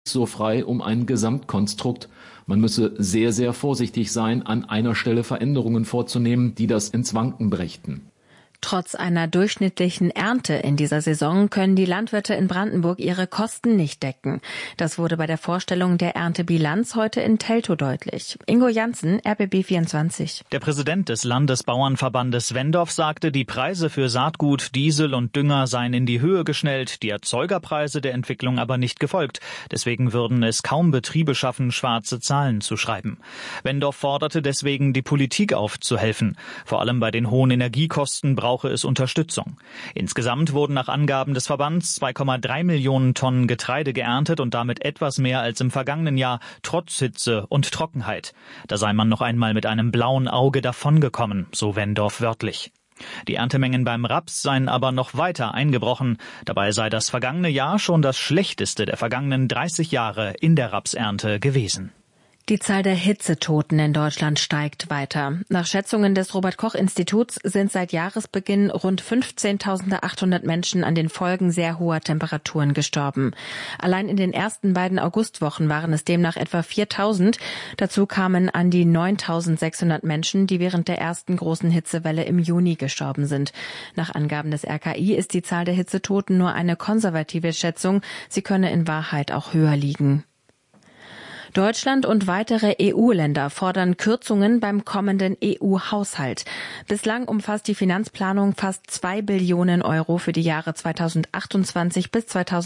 so frei um ein Gesamtkonstrukt. Man müsse sehr, sehr vorsichtig sein, an einer Stelle Veränderungen vorzunehmen, die das ins Wanken brächten. Trotz einer durchschnittlichen Ernte in dieser Saison können die Landwirte in Brandenburg ihre Kosten nicht decken. Das wurde bei der Vorstellung der Erntebilanz heute in Teltow deutlich. Ingo Janssen, RBB 24. Der Präsident des Landesbauernverbandes Wendorf sagte, die Preise für Saatgut, Diesel und Dünger seien in die Höhe geschnellt, die Erzeugerpreise der Entwicklung aber nicht gefolgt. Deswegen würden es kaum Betriebe schaffen, schwarze Zahlen zu schreiben. Wendorf forderte deswegen, die Politik aufzuhelfen. Vor allem bei den hohen Energiekosten brauche es Unterstützung. Insgesamt wurden nach Angaben des Verbands 2,3 Millionen Tonnen Getreide geerntet und damit etwas mehr als im vergangenen Jahr, trotz Hitze und Trockenheit. Da sei man noch einmal mit einem blauen Auge davongekommen, so Wendorf wörtlich. Die Erntemengen beim Raps seien aber noch weiter eingebrochen. Dabei sei das vergangene Jahr schon das schlechteste der vergangenen 30 Jahre in der Rapsernte gewesen. Die Zahl der Hitzetoten in Deutschland steigt weiter. Nach Schätzungen des Robert-Koch-Instituts sind seit Jahresbeginn rund 15.800 Menschen an den Folgen sehr hoher Temperaturen gestorben. Allein in den ersten beiden Augustwochen waren es demnach etwa 4.000. Dazu kamen an die 9.600 Menschen, die während der ersten großen Hitzewelle im Juni gestorben sind. Nach Angaben des RKI ist die Zahl der Hitzetoten nur eine konservative Schätzung. Sie könne in Wahrheit auch höher liegen. Deutschland und weitere EU-Länder fordern Kürzungen beim kommenden EU-Haushalt. Bislang umfasst die Finanzplanung fast 2 Billionen Euro für die Jahre 2028 bis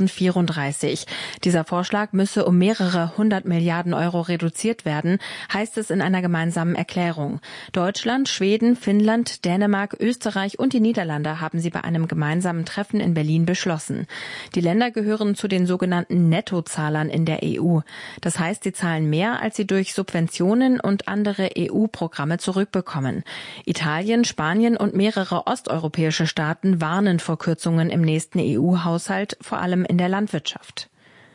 2034. Dieser Vorschlag müsse um mehrere 100 Milliarden Euro reduziert werden, heißt es in einer gemeinsamen Erklärung. Deutschland, Schweden, Finnland, Dänemark, Österreich und die Niederlande haben sie bei einem gemeinsamen Treffen in Berlin beschlossen. Die Länder gehören zu den sogenannten Nettozahlern in der EU. Das heißt, sie zahlen mehr, als sie durch Subventionen und andere EU-Programme zurückbekommen. Italien, Spanien und mehrere osteuropäische Staaten warnen vor Kürzungen im nächsten EU-Haushalt, vor allem in der Landwirtschaft.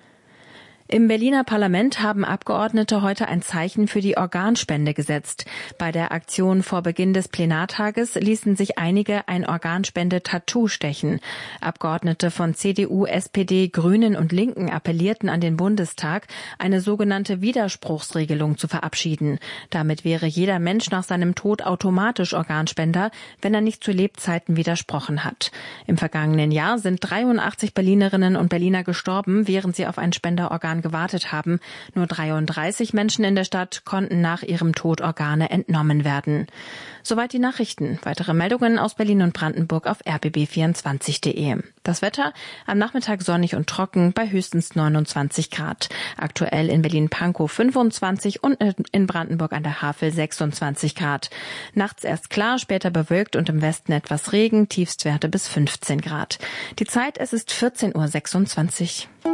Im Berliner Parlament haben Abgeordnete heute ein Zeichen für die Organspende gesetzt. Bei der Aktion vor Beginn des Plenartages ließen sich einige ein Organspende-Tattoo stechen. Abgeordnete von CDU, SPD, Grünen und Linken appellierten an den Bundestag, eine sogenannte Widerspruchsregelung zu verabschieden. Damit wäre jeder Mensch nach seinem Tod automatisch Organspender, wenn er nicht zu Lebzeiten widersprochen hat. Im vergangenen Jahr sind 83 Berlinerinnen und Berliner gestorben, während sie auf ein Spenderorgan gewartet haben. Nur 33 Menschen in der Stadt konnten nach ihrem Tod Organe entnommen werden. Soweit die Nachrichten. Weitere Meldungen aus Berlin und Brandenburg auf rbb24.de. Das Wetter am Nachmittag sonnig und trocken bei höchstens 29 Grad. Aktuell in Berlin-Pankow 25 und in Brandenburg an der Havel 26 Grad. Nachts erst klar, später bewölkt und im Westen etwas Regen, Tiefstwerte bis 15 Grad. Die Zeit, es ist 14.26 Uhr.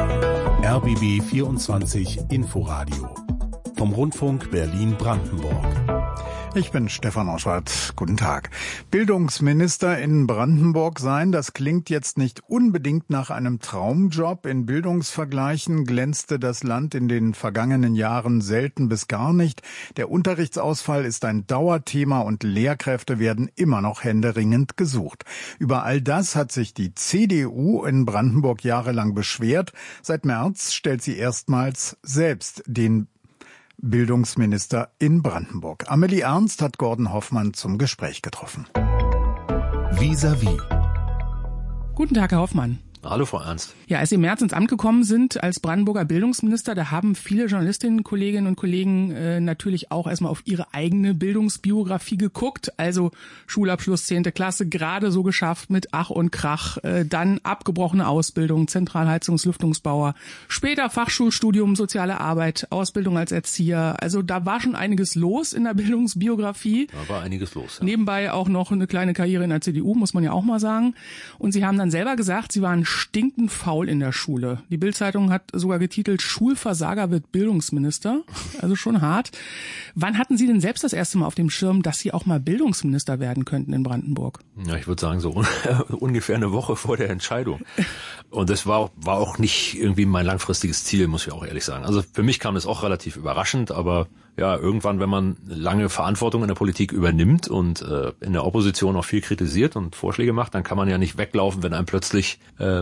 RBB 24 Inforadio vom Rundfunk Berlin-Brandenburg. Ich bin Stefan Oschwart. Guten Tag. Bildungsminister in Brandenburg sein, das klingt jetzt nicht unbedingt nach einem Traumjob. In Bildungsvergleichen glänzte das Land in den vergangenen Jahren selten bis gar nicht. Der Unterrichtsausfall ist ein Dauerthema und Lehrkräfte werden immer noch händeringend gesucht. Über all das hat sich die CDU in Brandenburg jahrelang beschwert. Seit März stellt sie erstmals selbst den Bildungsminister in Brandenburg. Amelie Ernst hat Gordon Hoffmann zum Gespräch getroffen. Vis-à-vis. Guten Tag, Herr Hoffmann. Hallo, Frau Ernst. Ja, als Sie im März ins Amt gekommen sind als Brandenburger Bildungsminister, da haben viele Journalistinnen, Kolleginnen und Kollegen natürlich auch erstmal auf ihre eigene Bildungsbiografie geguckt. Also Schulabschluss 10. Klasse, gerade so geschafft mit Ach und Krach. Dann abgebrochene Ausbildung, Zentralheizungs-Lüftungsbauer. Später Fachschulstudium, soziale Arbeit, Ausbildung als Erzieher. Also da war schon einiges los in der Bildungsbiografie. Da war einiges los, ja. Nebenbei auch noch eine kleine Karriere in der CDU, muss man ja auch mal sagen. Und Sie haben dann selber gesagt, Sie waren stinkend faul in der Schule. Die Bild-Zeitung hat sogar getitelt, Schulversager wird Bildungsminister. Also schon hart. Wann hatten Sie denn selbst das erste Mal auf dem Schirm, dass Sie auch mal Bildungsminister werden könnten in Brandenburg? Ja, ich würde sagen, so ungefähr eine Woche vor der Entscheidung. Und das war auch nicht irgendwie mein langfristiges Ziel, muss ich auch ehrlich sagen. Also für mich kam es auch relativ überraschend, aber ja, irgendwann, wenn man lange Verantwortung in der Politik übernimmt und in der Opposition auch viel kritisiert und Vorschläge macht, dann kann man ja nicht weglaufen, wenn einem plötzlich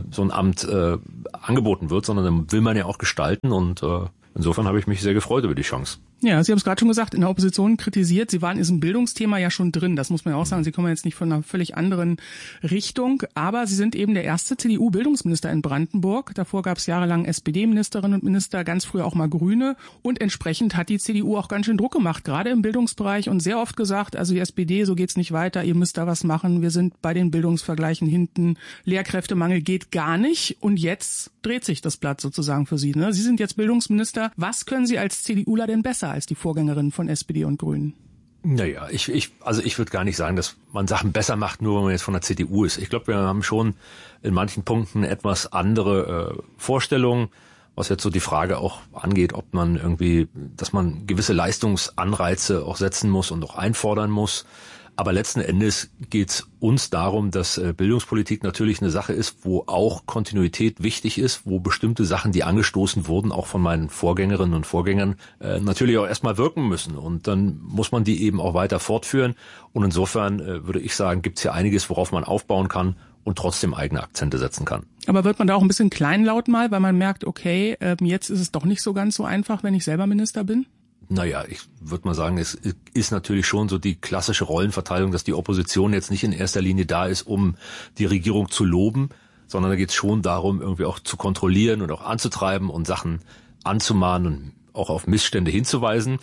so ein Amt angeboten wird, sondern dann will man ja auch gestalten und insofern habe ich mich sehr gefreut über die Chance. Ja, Sie haben es gerade schon gesagt, in der Opposition kritisiert. Sie waren in diesem Bildungsthema ja schon drin, das muss man ja auch sagen. Sie kommen jetzt nicht von einer völlig anderen Richtung, aber Sie sind eben der erste CDU-Bildungsminister in Brandenburg. Davor gab es jahrelang SPD-Ministerinnen und Minister, ganz früher auch mal Grüne. Und entsprechend hat die CDU auch ganz schön Druck gemacht, gerade im Bildungsbereich, und sehr oft gesagt, also die SPD, so geht's nicht weiter, ihr müsst da was machen, wir sind bei den Bildungsvergleichen hinten, Lehrkräftemangel geht gar nicht. Und jetzt dreht sich das Blatt sozusagen für Sie, ne? Sie sind jetzt Bildungsminister. Was können Sie als CDUler denn besser als die Vorgängerin von SPD und Grünen? Naja, ich würde gar nicht sagen, dass man Sachen besser macht, nur wenn man jetzt von der CDU ist. Ich glaube, wir haben schon in manchen Punkten etwas andere Vorstellungen, was jetzt so die Frage auch angeht, ob man irgendwie, dass man gewisse Leistungsanreize auch setzen muss und auch einfordern muss. Aber letzten Endes geht's uns darum, dass Bildungspolitik natürlich eine Sache ist, wo auch Kontinuität wichtig ist, wo bestimmte Sachen, die angestoßen wurden, auch von meinen Vorgängerinnen und Vorgängern, natürlich auch erstmal wirken müssen. Und dann muss man die eben auch weiter fortführen. Und insofern würde ich sagen, gibt's hier einiges, worauf man aufbauen kann und trotzdem eigene Akzente setzen kann. Aber wird man da auch ein bisschen kleinlaut mal, weil man merkt, okay, jetzt ist es doch nicht so ganz so einfach, wenn ich selber Minister bin? Naja, ich würde mal sagen, es ist natürlich schon so die klassische Rollenverteilung, dass die Opposition jetzt nicht in erster Linie da ist, um die Regierung zu loben, sondern da geht es schon darum, irgendwie auch zu kontrollieren und auch anzutreiben und Sachen anzumahnen und auch auf Missstände hinzuweisen.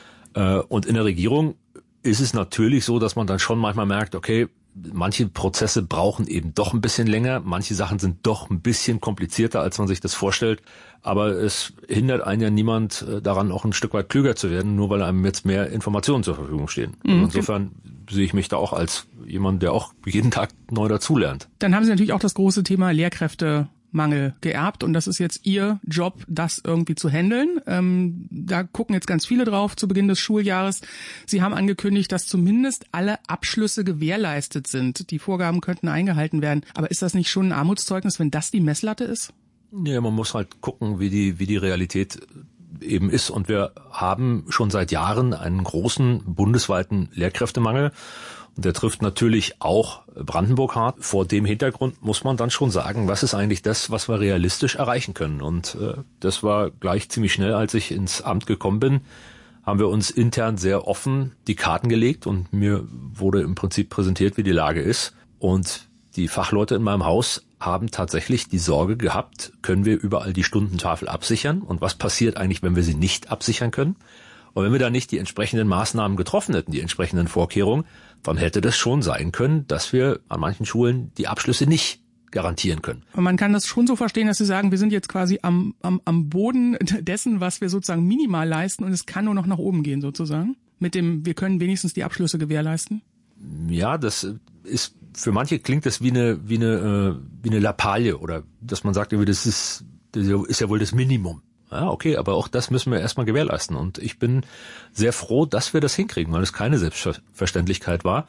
Und in der Regierung ist es natürlich so, dass man dann schon manchmal merkt, okay, manche Prozesse brauchen eben doch ein bisschen länger, manche Sachen sind doch ein bisschen komplizierter, als man sich das vorstellt, aber es hindert einen ja niemand daran, auch ein Stück weit klüger zu werden, nur weil einem jetzt mehr Informationen zur Verfügung stehen. Und insofern sehe ich mich da auch als jemand, der auch jeden Tag neu dazulernt. Dann haben Sie natürlich auch das große Thema Lehrkräftemangel geerbt und das ist jetzt Ihr Job, das irgendwie zu handeln. Da gucken jetzt ganz viele drauf zu Beginn des Schuljahres. Sie haben angekündigt, dass zumindest alle Abschlüsse gewährleistet sind. Die Vorgaben könnten eingehalten werden. Aber ist das nicht schon ein Armutszeugnis, wenn das die Messlatte ist? Ja, man muss halt gucken, wie die Realität eben ist. Und wir haben schon seit Jahren einen großen bundesweiten Lehrkräftemangel. Und der trifft natürlich auch Brandenburg hart. Vor dem Hintergrund muss man dann schon sagen, was ist eigentlich das, was wir realistisch erreichen können. Und das war gleich ziemlich schnell, als ich ins Amt gekommen bin, haben wir uns intern sehr offen die Karten gelegt und mir wurde im Prinzip präsentiert, wie die Lage ist. Und die Fachleute in meinem Haus haben tatsächlich die Sorge gehabt, können wir überall die Stundentafel absichern? Und was passiert eigentlich, wenn wir sie nicht absichern können? Und wenn wir da nicht die entsprechenden Maßnahmen getroffen hätten, die entsprechenden Vorkehrungen, dann hätte das schon sein können, dass wir an manchen Schulen die Abschlüsse nicht garantieren können. Und man kann das schon so verstehen, dass Sie sagen, wir sind jetzt quasi am Boden dessen, was wir sozusagen minimal leisten und es kann nur noch nach oben gehen sozusagen. Mit dem, wir können wenigstens die Abschlüsse gewährleisten. Ja, das ist, für manche klingt das wie eine Lappalie oder dass man sagt, das ist ja wohl das Minimum. Ja, okay, aber auch das müssen wir erstmal gewährleisten. Und ich bin sehr froh, dass wir das hinkriegen, weil es keine Selbstverständlichkeit war.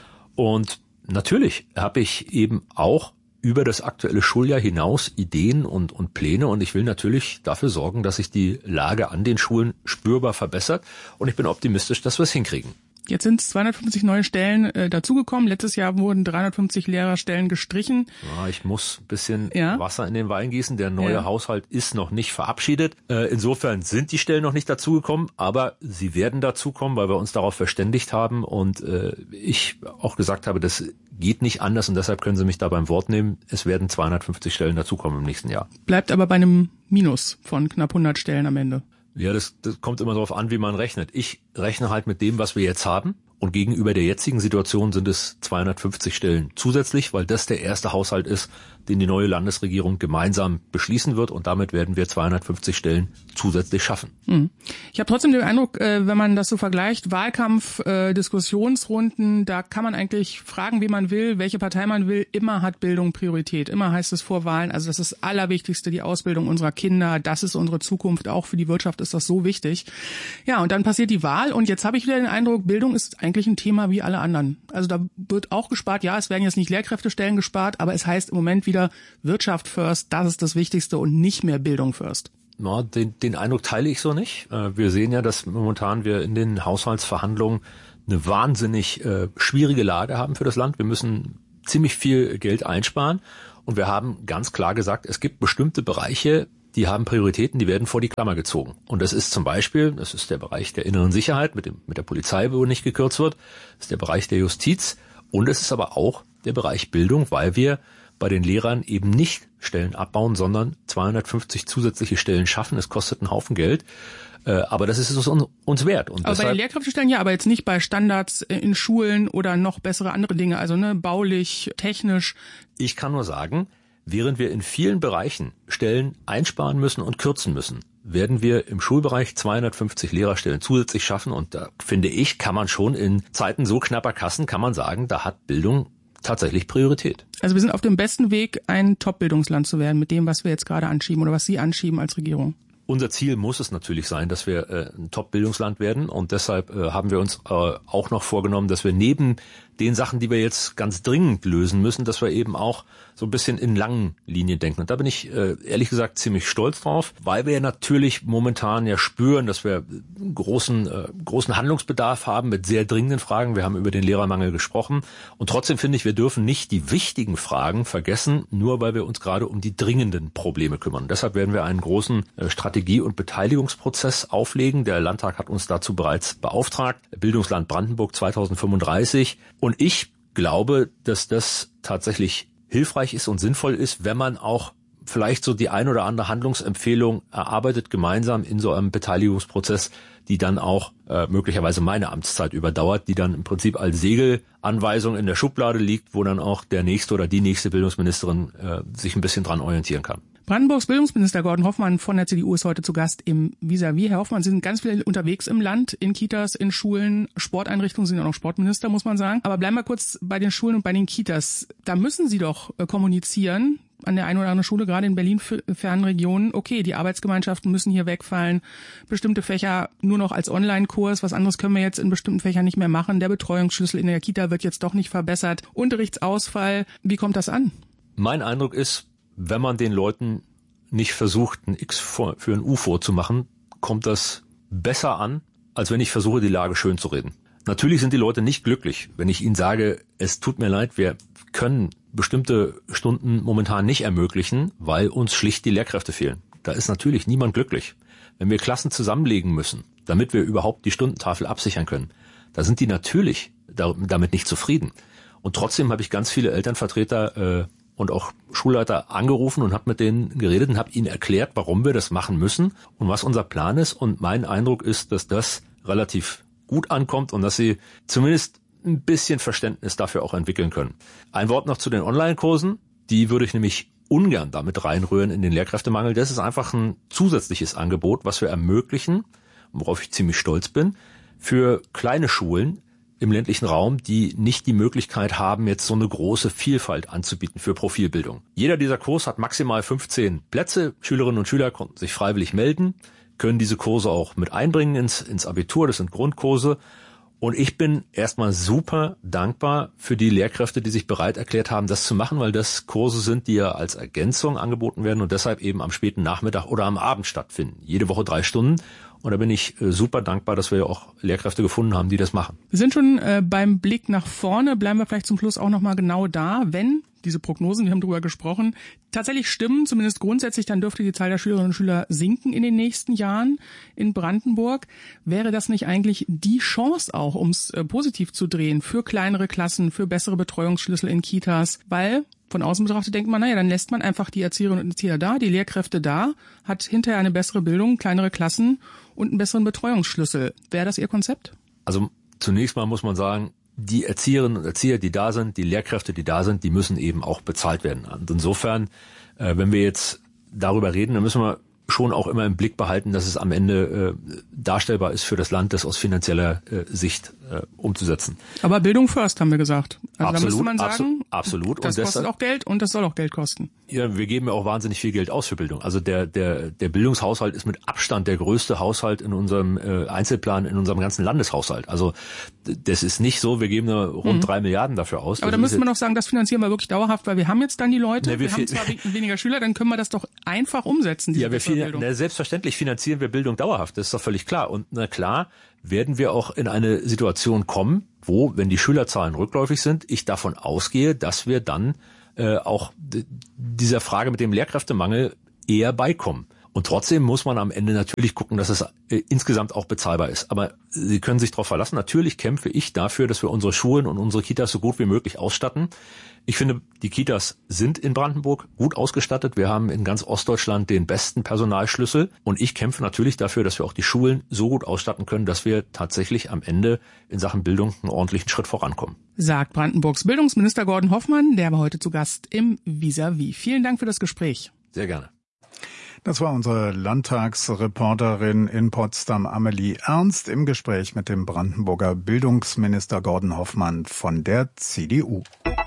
Und natürlich habe ich eben auch über das aktuelle Schuljahr hinaus Ideen und Pläne. Und ich will natürlich dafür sorgen, dass sich die Lage an den Schulen spürbar verbessert. Und ich bin optimistisch, dass wir es hinkriegen. Jetzt sind 250 neue Stellen dazugekommen. Letztes Jahr wurden 350 Lehrerstellen gestrichen. Ja, ich muss ein bisschen Wasser in den Wein gießen. Der neue Haushalt ist noch nicht verabschiedet. Insofern sind die Stellen noch nicht dazugekommen, aber sie werden dazukommen, weil wir uns darauf verständigt haben und ich auch gesagt habe, das geht nicht anders und deshalb können Sie mich da beim Wort nehmen. Es werden 250 Stellen dazukommen im nächsten Jahr. Bleibt aber bei einem Minus von knapp 100 Stellen am Ende. Ja, das kommt immer darauf an, wie man rechnet. Ich rechne halt mit dem, was wir jetzt haben. Und gegenüber der jetzigen Situation sind es 250 Stellen zusätzlich, weil das der erste Haushalt ist, den die neue Landesregierung gemeinsam beschließen wird. Und damit werden wir 250 Stellen zusätzlich schaffen. Ich habe trotzdem den Eindruck, wenn man das so vergleicht, Wahlkampf, Diskussionsrunden, da kann man eigentlich fragen, wie man will, welche Partei man will. Immer hat Bildung Priorität. Immer heißt es vor Wahlen, also das ist das Allerwichtigste, die Ausbildung unserer Kinder. Das ist unsere Zukunft. Auch für die Wirtschaft ist das so wichtig. Ja, und dann passiert die Wahl. Und jetzt habe ich wieder den Eindruck, Bildung ist eigentlich ein Thema wie alle anderen. Also da wird auch gespart. Ja, es werden jetzt nicht Lehrkräftestellen gespart, aber es heißt im Moment wieder Wirtschaft first, das ist das Wichtigste und nicht mehr Bildung first. Ja, den Eindruck teile ich so nicht. Wir sehen ja, dass momentan wir in den Haushaltsverhandlungen eine wahnsinnig schwierige Lage haben für das Land. Wir müssen ziemlich viel Geld einsparen Und wir haben ganz klar gesagt, es gibt bestimmte Bereiche, die haben Prioritäten, die werden vor die Klammer gezogen. Und das ist zum Beispiel, das ist der Bereich der inneren Sicherheit, mit der Polizei, wo nicht gekürzt wird, das ist der Bereich der Justiz und es ist aber auch der Bereich Bildung, weil wir bei den Lehrern eben nicht Stellen abbauen, sondern 250 zusätzliche Stellen schaffen. Es kostet einen Haufen Geld. Aber das ist es uns wert. Und aber bei den Lehrkräftestellen ja, aber jetzt nicht bei Standards in Schulen oder noch bessere andere Dinge, also baulich, technisch. Ich kann nur sagen, während wir in vielen Bereichen Stellen einsparen müssen und kürzen müssen, werden wir im Schulbereich 250 Lehrerstellen zusätzlich schaffen. Und da finde ich, kann man schon in Zeiten so knapper Kassen, kann man sagen, da hat Bildung tatsächlich Priorität. Also wir sind auf dem besten Weg, ein Top-Bildungsland zu werden mit dem, was wir jetzt gerade anschieben oder was Sie anschieben als Regierung. Unser Ziel muss es natürlich sein, dass wir ein Top-Bildungsland werden und deshalb haben wir uns auch noch vorgenommen, dass wir neben den Sachen, die wir jetzt ganz dringend lösen müssen, dass wir eben auch so ein bisschen in langen Linien denken. Und da bin ich ehrlich gesagt ziemlich stolz drauf, weil wir ja natürlich momentan ja spüren, dass wir großen Handlungsbedarf haben mit sehr dringenden Fragen. Wir haben über den Lehrermangel gesprochen und trotzdem finde ich, wir dürfen nicht die wichtigen Fragen vergessen, nur weil wir uns gerade um die dringenden Probleme kümmern. Und deshalb werden wir einen großen Strategie- und Beteiligungsprozess auflegen. Der Landtag hat uns dazu bereits beauftragt. Bildungsland Brandenburg 2035. Und ich glaube, dass das tatsächlich hilfreich ist und sinnvoll ist, wenn man auch vielleicht so die ein oder andere Handlungsempfehlung erarbeitet, gemeinsam in so einem Beteiligungsprozess, die dann auch möglicherweise meine Amtszeit überdauert, die dann im Prinzip als Segelanweisung in der Schublade liegt, wo dann auch der nächste oder die nächste Bildungsministerin sich ein bisschen dran orientieren kann. Brandenburgs Bildungsminister Gordon Hoffmann von der CDU ist heute zu Gast im Vis-à-vis. Herr Hoffmann, Sie sind ganz viel unterwegs im Land, in Kitas, in Schulen, Sporteinrichtungen, Sie sind auch noch Sportminister, muss man sagen. Aber bleiben wir kurz bei den Schulen und bei den Kitas. Da müssen Sie doch kommunizieren, an der einen oder anderen Schule, gerade in Berlin, fernen Regionen. Okay, die Arbeitsgemeinschaften müssen hier wegfallen. Bestimmte Fächer nur noch als Online-Kurs. Was anderes können wir jetzt in bestimmten Fächern nicht mehr machen. Der Betreuungsschlüssel in der Kita wird jetzt doch nicht verbessert. Unterrichtsausfall. Wie kommt das an? Mein Eindruck ist, wenn man den Leuten nicht versucht, ein X für ein U vorzumachen, kommt das besser an, als wenn ich versuche, die Lage schön zu reden. Natürlich sind die Leute nicht glücklich, wenn ich ihnen sage, es tut mir leid, wir können bestimmte Stunden momentan nicht ermöglichen, weil uns schlicht die Lehrkräfte fehlen. Da ist natürlich niemand glücklich. Wenn wir Klassen zusammenlegen müssen, damit wir überhaupt die Stundentafel absichern können, da sind die natürlich damit nicht zufrieden. Und trotzdem habe ich ganz viele Elternvertreter und auch Schulleiter angerufen und habe mit denen geredet und habe ihnen erklärt, warum wir das machen müssen und was unser Plan ist. Und mein Eindruck ist, dass das relativ gut ankommt und dass sie zumindest ein bisschen Verständnis dafür auch entwickeln können. Ein Wort noch zu den Online-Kursen. Die würde ich nämlich ungern damit reinrühren in den Lehrkräftemangel. Das ist einfach ein zusätzliches Angebot, was wir ermöglichen, worauf ich ziemlich stolz bin, für kleine Schulen im ländlichen Raum, die nicht die Möglichkeit haben, jetzt so eine große Vielfalt anzubieten für Profilbildung. Jeder dieser Kurs hat maximal 15 Plätze. Schülerinnen und Schüler konnten sich freiwillig melden, können diese Kurse auch mit einbringen ins Abitur. Das sind Grundkurse. Und ich bin erstmal super dankbar für die Lehrkräfte, die sich bereit erklärt haben, das zu machen, weil das Kurse sind, die ja als Ergänzung angeboten werden und deshalb eben am späten Nachmittag oder am Abend stattfinden. Jede Woche 3 Stunden. Und da bin ich super dankbar, dass wir ja auch Lehrkräfte gefunden haben, die das machen. Wir sind schon beim Blick nach vorne. Bleiben wir vielleicht zum Schluss auch nochmal genau da. Wenn diese Prognosen, wir haben drüber gesprochen, tatsächlich stimmen, zumindest grundsätzlich, dann dürfte die Zahl der Schülerinnen und Schüler sinken in den nächsten Jahren in Brandenburg. Wäre das nicht eigentlich die Chance auch, um es positiv zu drehen, für kleinere Klassen, für bessere Betreuungsschlüssel in Kitas? Weil von außen betrachtet denkt man, naja, dann lässt man einfach die Erzieherinnen und Erzieher da, die Lehrkräfte da, hat hinterher eine bessere Bildung, kleinere Klassen und einen besseren Betreuungsschlüssel. Wäre das Ihr Konzept? Also zunächst mal muss man sagen, die Erzieherinnen und Erzieher, die da sind, die Lehrkräfte, die da sind, die müssen eben auch bezahlt werden. Und insofern, wenn wir jetzt darüber reden, dann müssen wir schon auch immer im Blick behalten, dass es am Ende darstellbar ist für das Land, das aus finanzieller Sicht umzusetzen. Aber Bildung first, haben wir gesagt. Also absolut, da müsste man sagen, absolut. Das kostet auch Geld und das soll auch Geld kosten. Ja, wir geben ja auch wahnsinnig viel Geld aus für Bildung. Also der Bildungshaushalt ist mit Abstand der größte Haushalt in unserem Einzelplan, in unserem ganzen Landeshaushalt. Also das ist nicht so, wir geben nur rund 3 Milliarden dafür aus. Aber da müsste man doch sagen, das finanzieren wir wirklich dauerhaft, weil wir haben jetzt dann die Leute, wir haben zwar weniger Schüler, dann können wir das doch einfach umsetzen, diese Bildung. Selbstverständlich finanzieren wir Bildung dauerhaft, das ist doch völlig klar. Und na klar werden wir auch in eine Situation kommen, wo, wenn die Schülerzahlen rückläufig sind, ich davon ausgehe, dass wir dann auch dieser Frage mit dem Lehrkräftemangel eher beikommen. Und trotzdem muss man am Ende natürlich gucken, dass es insgesamt auch bezahlbar ist. Aber Sie können sich darauf verlassen. Natürlich kämpfe ich dafür, dass wir unsere Schulen und unsere Kitas so gut wie möglich ausstatten. Ich finde, die Kitas sind in Brandenburg gut ausgestattet. Wir haben in ganz Ostdeutschland den besten Personalschlüssel. Und ich kämpfe natürlich dafür, dass wir auch die Schulen so gut ausstatten können, dass wir tatsächlich am Ende in Sachen Bildung einen ordentlichen Schritt vorankommen. Sagt Brandenburgs Bildungsminister Gordon Hoffmann, der war heute zu Gast im Vis-à-vis. Vielen Dank für das Gespräch. Sehr gerne. Das war unsere Landtagsreporterin in Potsdam, Amelie Ernst, im Gespräch mit dem Brandenburger Bildungsminister Gordon Hoffmann von der CDU.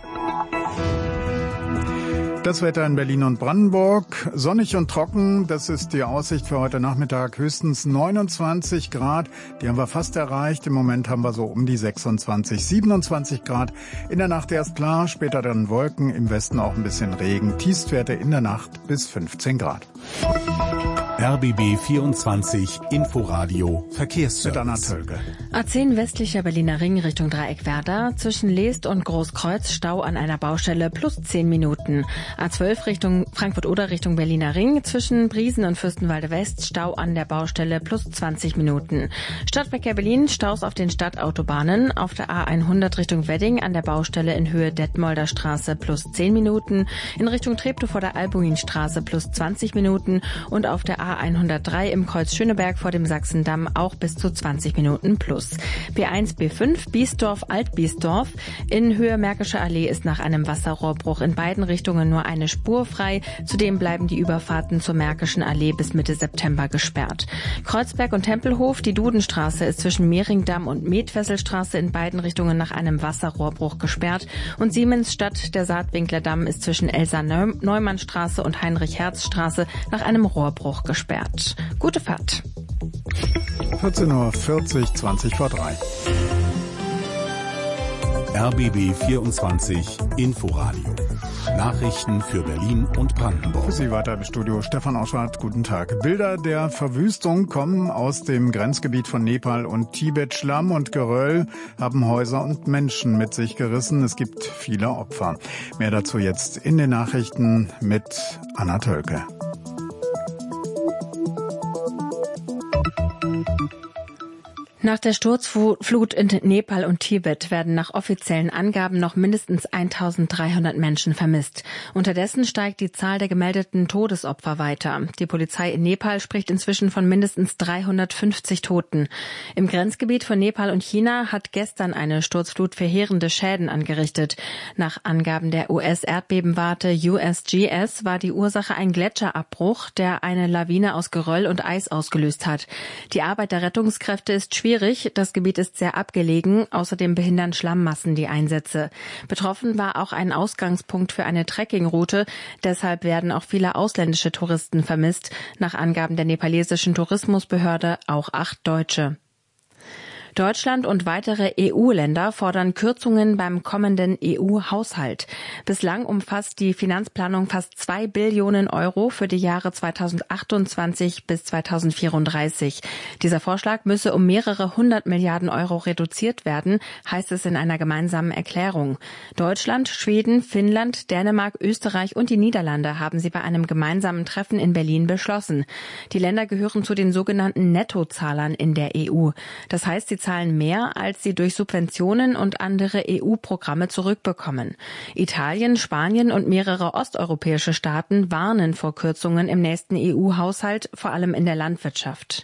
Das Wetter in Berlin und Brandenburg, sonnig und trocken, das ist die Aussicht für heute Nachmittag, höchstens 29 Grad, die haben wir fast erreicht, im Moment haben wir so um die 26, 27 Grad, in der Nacht erst klar, später dann Wolken, im Westen auch ein bisschen Regen, Tiefstwerte in der Nacht bis 15 Grad. RBB 24 Inforadio Verkehrsservice. A10 westlicher Berliner Ring Richtung Dreieck-Werder. Zwischen Leest und Großkreuz Stau an einer Baustelle plus 10 Minuten. A12 Richtung Frankfurt-Oder Richtung Berliner Ring. Zwischen Briesen und Fürstenwalde West Stau an der Baustelle plus 20 Minuten. Stadtverkehr Berlin, Staus auf den Stadtautobahnen. Auf der A100 Richtung Wedding an der Baustelle in Höhe Detmolder Straße plus 10 Minuten. In Richtung Treptow vor der Albuinstraße plus 20 Minuten. Und auf der A103 im Kreuz Schöneberg vor dem Sachsendamm auch bis zu 20 Minuten plus. B1, B5, Biesdorf, Alt-Biesdorf. In Höhe Märkische Allee ist nach einem Wasserrohrbruch in beiden Richtungen nur eine Spur frei. Zudem bleiben die Überfahrten zur Märkischen Allee bis Mitte September gesperrt. Kreuzberg und Tempelhof, die Dudenstraße ist zwischen Mehringdamm und Metwesselstraße in beiden Richtungen nach einem Wasserrohrbruch gesperrt. Und Siemensstadt, der Saatwinklerdamm, ist zwischen Elsa-Neumann-Straße und Heinrich-Herz-Straße nach einem Rohrbruch gesperrt. Gute Fahrt. 14:40 Uhr, 20 vor 3. RBB 24 Inforadio. Nachrichten für Berlin und Brandenburg. Für Sie weiter im Studio Stefan Oschwart. Guten Tag. Bilder der Verwüstung kommen aus dem Grenzgebiet von Nepal und Tibet. Schlamm und Geröll haben Häuser und Menschen mit sich gerissen. Es gibt viele Opfer. Mehr dazu jetzt in den Nachrichten mit Anna Tölke. Nach der Sturzflut in Nepal und Tibet werden nach offiziellen Angaben noch mindestens 1300 Menschen vermisst. Unterdessen steigt die Zahl der gemeldeten Todesopfer weiter. Die Polizei in Nepal spricht inzwischen von mindestens 350 Toten. Im Grenzgebiet von Nepal und China hat gestern eine Sturzflut verheerende Schäden angerichtet. Nach Angaben der US-Erdbebenwarte USGS war die Ursache ein Gletscherabbruch, der eine Lawine aus Geröll und Eis ausgelöst hat. Die Arbeit der Rettungskräfte ist schwierig. Das Gebiet ist sehr abgelegen. Außerdem behindern Schlammmassen die Einsätze. Betroffen war auch ein Ausgangspunkt für eine Trekkingroute. Deshalb werden auch viele ausländische Touristen vermisst. Nach Angaben der nepalesischen Tourismusbehörde auch 8 Deutsche. Deutschland und weitere EU-Länder fordern Kürzungen beim kommenden EU-Haushalt. Bislang umfasst die Finanzplanung fast 2 Billionen Euro für die Jahre 2028 bis 2034. Dieser Vorschlag müsse um mehrere 100 Milliarden Euro reduziert werden, heißt es in einer gemeinsamen Erklärung. Deutschland, Schweden, Finnland, Dänemark, Österreich und die Niederlande haben sie bei einem gemeinsamen Treffen in Berlin beschlossen. Die Länder gehören zu den sogenannten Nettozahlern in der EU. Das heißt, sie zahlen mehr, als sie durch Subventionen und andere EU-Programme zurückbekommen. Italien, Spanien und mehrere osteuropäische Staaten warnen vor Kürzungen im nächsten EU-Haushalt, vor allem in der Landwirtschaft.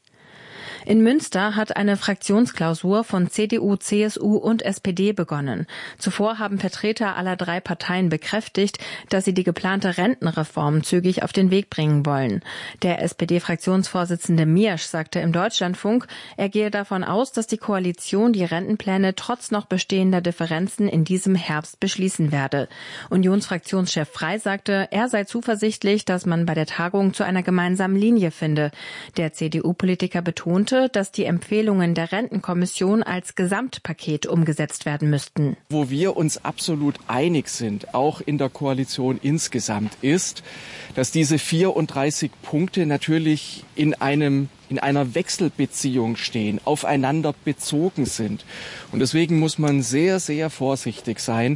In Münster hat eine Fraktionsklausur von CDU, CSU und SPD begonnen. Zuvor haben Vertreter aller 3 Parteien bekräftigt, dass sie die geplante Rentenreform zügig auf den Weg bringen wollen. Der SPD-Fraktionsvorsitzende Miersch sagte im Deutschlandfunk, er gehe davon aus, dass die Koalition die Rentenpläne trotz noch bestehender Differenzen in diesem Herbst beschließen werde. Unionsfraktionschef Frey sagte, er sei zuversichtlich, dass man bei der Tagung zu einer gemeinsamen Linie finde. Der CDU-Politiker betonte, dass die Empfehlungen der Rentenkommission als Gesamtpaket umgesetzt werden müssten. Wo wir uns absolut einig sind, auch in der Koalition insgesamt, ist, dass diese 34 Punkte natürlich in einer Wechselbeziehung stehen, aufeinander bezogen sind. Und deswegen muss man sehr, sehr vorsichtig sein,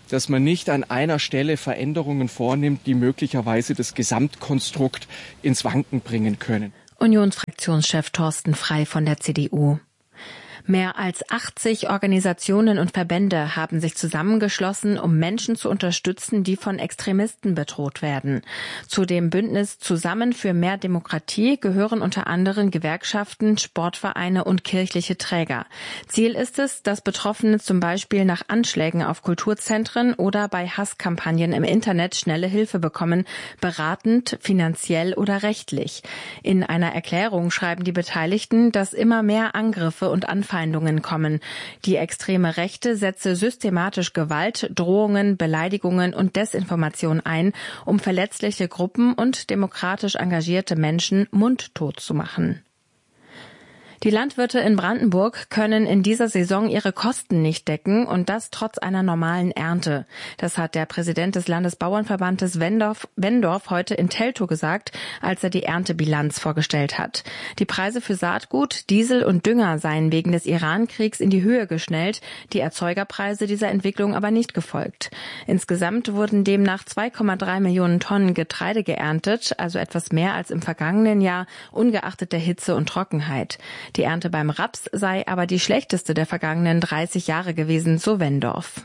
dass man nicht an einer Stelle Veränderungen vornimmt, die möglicherweise das Gesamtkonstrukt ins Wanken bringen können. Unionsfraktionschef Thorsten Frey von der CDU. Mehr als 80 Organisationen und Verbände haben sich zusammengeschlossen, um Menschen zu unterstützen, die von Extremisten bedroht werden. Zu dem Bündnis Zusammen für mehr Demokratie gehören unter anderem Gewerkschaften, Sportvereine und kirchliche Träger. Ziel ist es, dass Betroffene zum Beispiel nach Anschlägen auf Kulturzentren oder bei Hasskampagnen im Internet schnelle Hilfe bekommen, beratend, finanziell oder rechtlich. In einer Erklärung schreiben die Beteiligten, dass immer mehr Angriffe und Anfeindungen kommen. Die extreme Rechte setze systematisch Gewalt, Drohungen, Beleidigungen und Desinformation ein, um verletzliche Gruppen und demokratisch engagierte Menschen mundtot zu machen. Die Landwirte in Brandenburg können in dieser Saison ihre Kosten nicht decken und das trotz einer normalen Ernte. Das hat der Präsident des Landesbauernverbandes Wendorf heute in Teltow gesagt, als er die Erntebilanz vorgestellt hat. Die Preise für Saatgut, Diesel und Dünger seien wegen des Iran-Kriegs in die Höhe geschnellt, die Erzeugerpreise dieser Entwicklung aber nicht gefolgt. Insgesamt wurden demnach 2,3 Millionen Tonnen Getreide geerntet, also etwas mehr als im vergangenen Jahr, ungeachtet der Hitze und Trockenheit. Die Ernte beim Raps sei aber die schlechteste der vergangenen 30 Jahre gewesen, so Wendorf.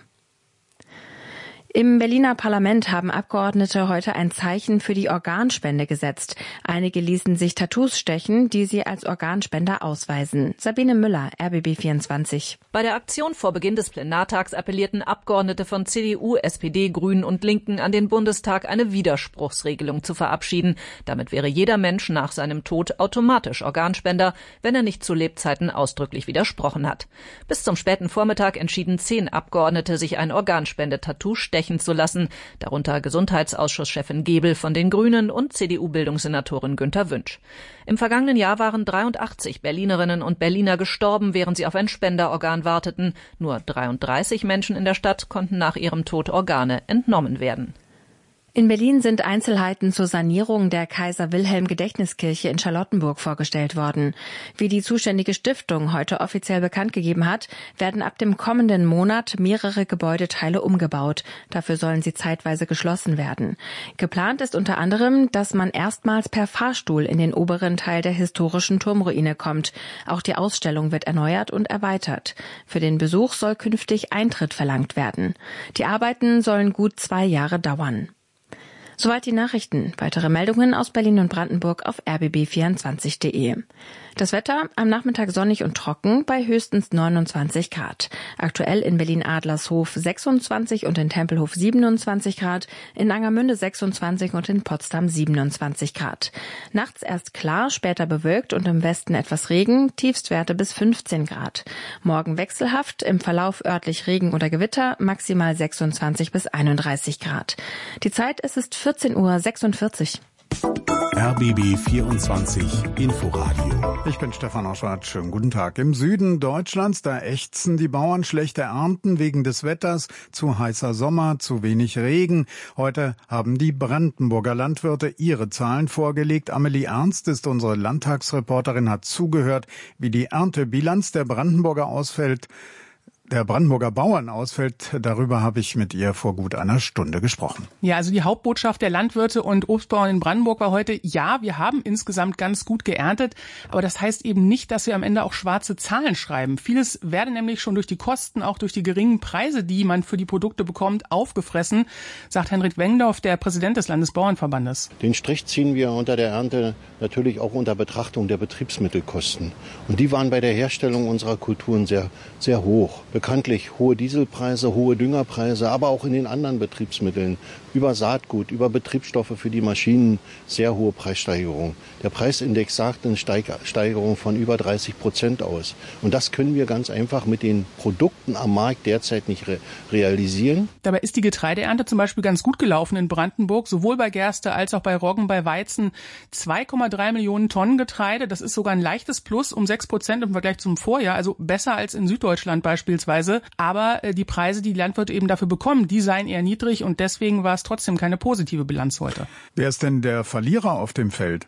Im Berliner Parlament haben Abgeordnete heute ein Zeichen für die Organspende gesetzt. Einige ließen sich Tattoos stechen, die sie als Organspender ausweisen. Sabine Müller, RBB24. Bei der Aktion vor Beginn des Plenartags appellierten Abgeordnete von CDU, SPD, Grünen und Linken an den Bundestag, eine Widerspruchsregelung zu verabschieden. Damit wäre jeder Mensch nach seinem Tod automatisch Organspender, wenn er nicht zu Lebzeiten ausdrücklich widersprochen hat. Bis zum späten Vormittag entschieden 10 Abgeordnete, sich ein Organspende-Tattoo stechen zu lassen, darunter Gesundheitsausschusschefin Gebel von den Grünen und CDU-Bildungssenatorin Günther Wünsch. Im vergangenen Jahr waren 83 Berlinerinnen und Berliner gestorben, während sie auf ein Spenderorgan warteten. Nur 33 Menschen in der Stadt konnten nach ihrem Tod Organe entnommen werden. In Berlin sind Einzelheiten zur Sanierung der Kaiser-Wilhelm-Gedächtniskirche in Charlottenburg vorgestellt worden. Wie die zuständige Stiftung heute offiziell bekannt gegeben hat, werden ab dem kommenden Monat mehrere Gebäudeteile umgebaut. Dafür sollen sie zeitweise geschlossen werden. Geplant ist unter anderem, dass man erstmals per Fahrstuhl in den oberen Teil der historischen Turmruine kommt. Auch die Ausstellung wird erneuert und erweitert. Für den Besuch soll künftig Eintritt verlangt werden. Die Arbeiten sollen gut 2 Jahre dauern. Soweit die Nachrichten. Weitere Meldungen aus Berlin und Brandenburg auf rbb24.de. Das Wetter am Nachmittag sonnig und trocken bei höchstens 29 Grad. Aktuell in Berlin-Adlershof 26 und in Tempelhof 27 Grad, in Angermünde 26 und in Potsdam 27 Grad. Nachts erst klar, später bewölkt und im Westen etwas Regen, Tiefstwerte bis 15 Grad. Morgen wechselhaft, im Verlauf örtlich Regen oder Gewitter, maximal 26 bis 31 Grad. Die Zeit, es ist 14:46 Uhr. RBB 24 Inforadio. Ich bin Stefan Oschwart. Schönen guten Tag. Im Süden Deutschlands, da ächzen die Bauern, schlechte Ernten wegen des Wetters, zu heißer Sommer, zu wenig Regen. Heute haben die Brandenburger Landwirte ihre Zahlen vorgelegt. Amelie Ernst ist unsere Landtagsreporterin, hat zugehört, wie die Erntebilanz der Brandenburger Bauern ausfällt. Darüber habe ich mit ihr vor gut einer Stunde gesprochen. Ja, also die Hauptbotschaft der Landwirte und Obstbauern in Brandenburg war heute, ja, wir haben insgesamt ganz gut geerntet, aber das heißt eben nicht, dass wir am Ende auch schwarze Zahlen schreiben. Vieles werde nämlich schon durch die Kosten, auch durch die geringen Preise, die man für die Produkte bekommt, aufgefressen, sagt Henrik Wendorf, der Präsident des Landesbauernverbandes. Den Strich ziehen wir unter der Ernte natürlich auch unter Betrachtung der Betriebsmittelkosten. Und die waren bei der Herstellung unserer Kulturen sehr, sehr hoch. Bekanntlich hohe Dieselpreise, hohe Düngerpreise, aber auch in den anderen Betriebsmitteln, über Saatgut, über Betriebsstoffe für die Maschinen, sehr hohe Preissteigerungen. Der Preisindex sagt eine Steigerung von über 30% aus. Und das können wir ganz einfach mit den Produkten am Markt derzeit nicht realisieren. Dabei ist die Getreideernte zum Beispiel ganz gut gelaufen in Brandenburg, sowohl bei Gerste als auch bei Roggen, bei Weizen. 2,3 Millionen Tonnen Getreide, das ist sogar ein leichtes Plus um 6% im Vergleich zum Vorjahr, also besser als in Süddeutschland beispielsweise. Aber die Preise, die Landwirte eben dafür bekommen, die seien eher niedrig und deswegen war es trotzdem keine positive Bilanz heute. Wer ist denn der Verlierer auf dem Feld?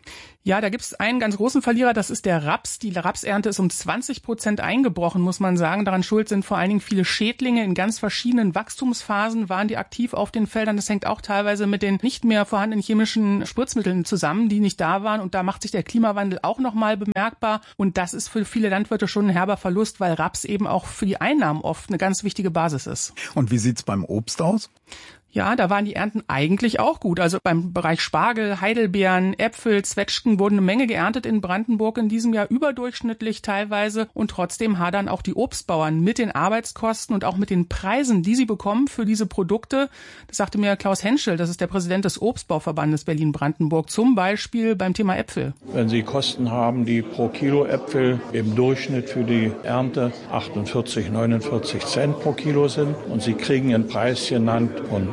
Ja, da gibt es einen ganz großen Verlierer, das ist der Raps. Die Rapsernte ist um 20% eingebrochen, muss man sagen. Daran schuld sind vor allen Dingen viele Schädlinge. In ganz verschiedenen Wachstumsphasen waren die aktiv auf den Feldern. Das hängt auch teilweise mit den nicht mehr vorhandenen chemischen Spritzmitteln zusammen, die nicht da waren. Und da macht sich der Klimawandel auch nochmal bemerkbar. Und das ist für viele Landwirte schon ein herber Verlust, weil Raps eben auch für die Einnahmen oft eine ganz wichtige Basis ist. Und wie sieht's beim Obst aus? Ja, da waren die Ernten eigentlich auch gut. Also beim Bereich Spargel, Heidelbeeren, Äpfel, Zwetschgen wurden eine Menge geerntet in Brandenburg in diesem Jahr, überdurchschnittlich teilweise. Und trotzdem hadern auch die Obstbauern mit den Arbeitskosten und auch mit den Preisen, die sie bekommen für diese Produkte. Das sagte mir Klaus Henschel, das ist der Präsident des Obstbauverbandes Berlin-Brandenburg, zum Beispiel beim Thema Äpfel. Wenn Sie Kosten haben, die pro Kilo Äpfel im Durchschnitt für die Ernte 48, 49 Cent pro Kilo sind und Sie kriegen einen Preis genannt von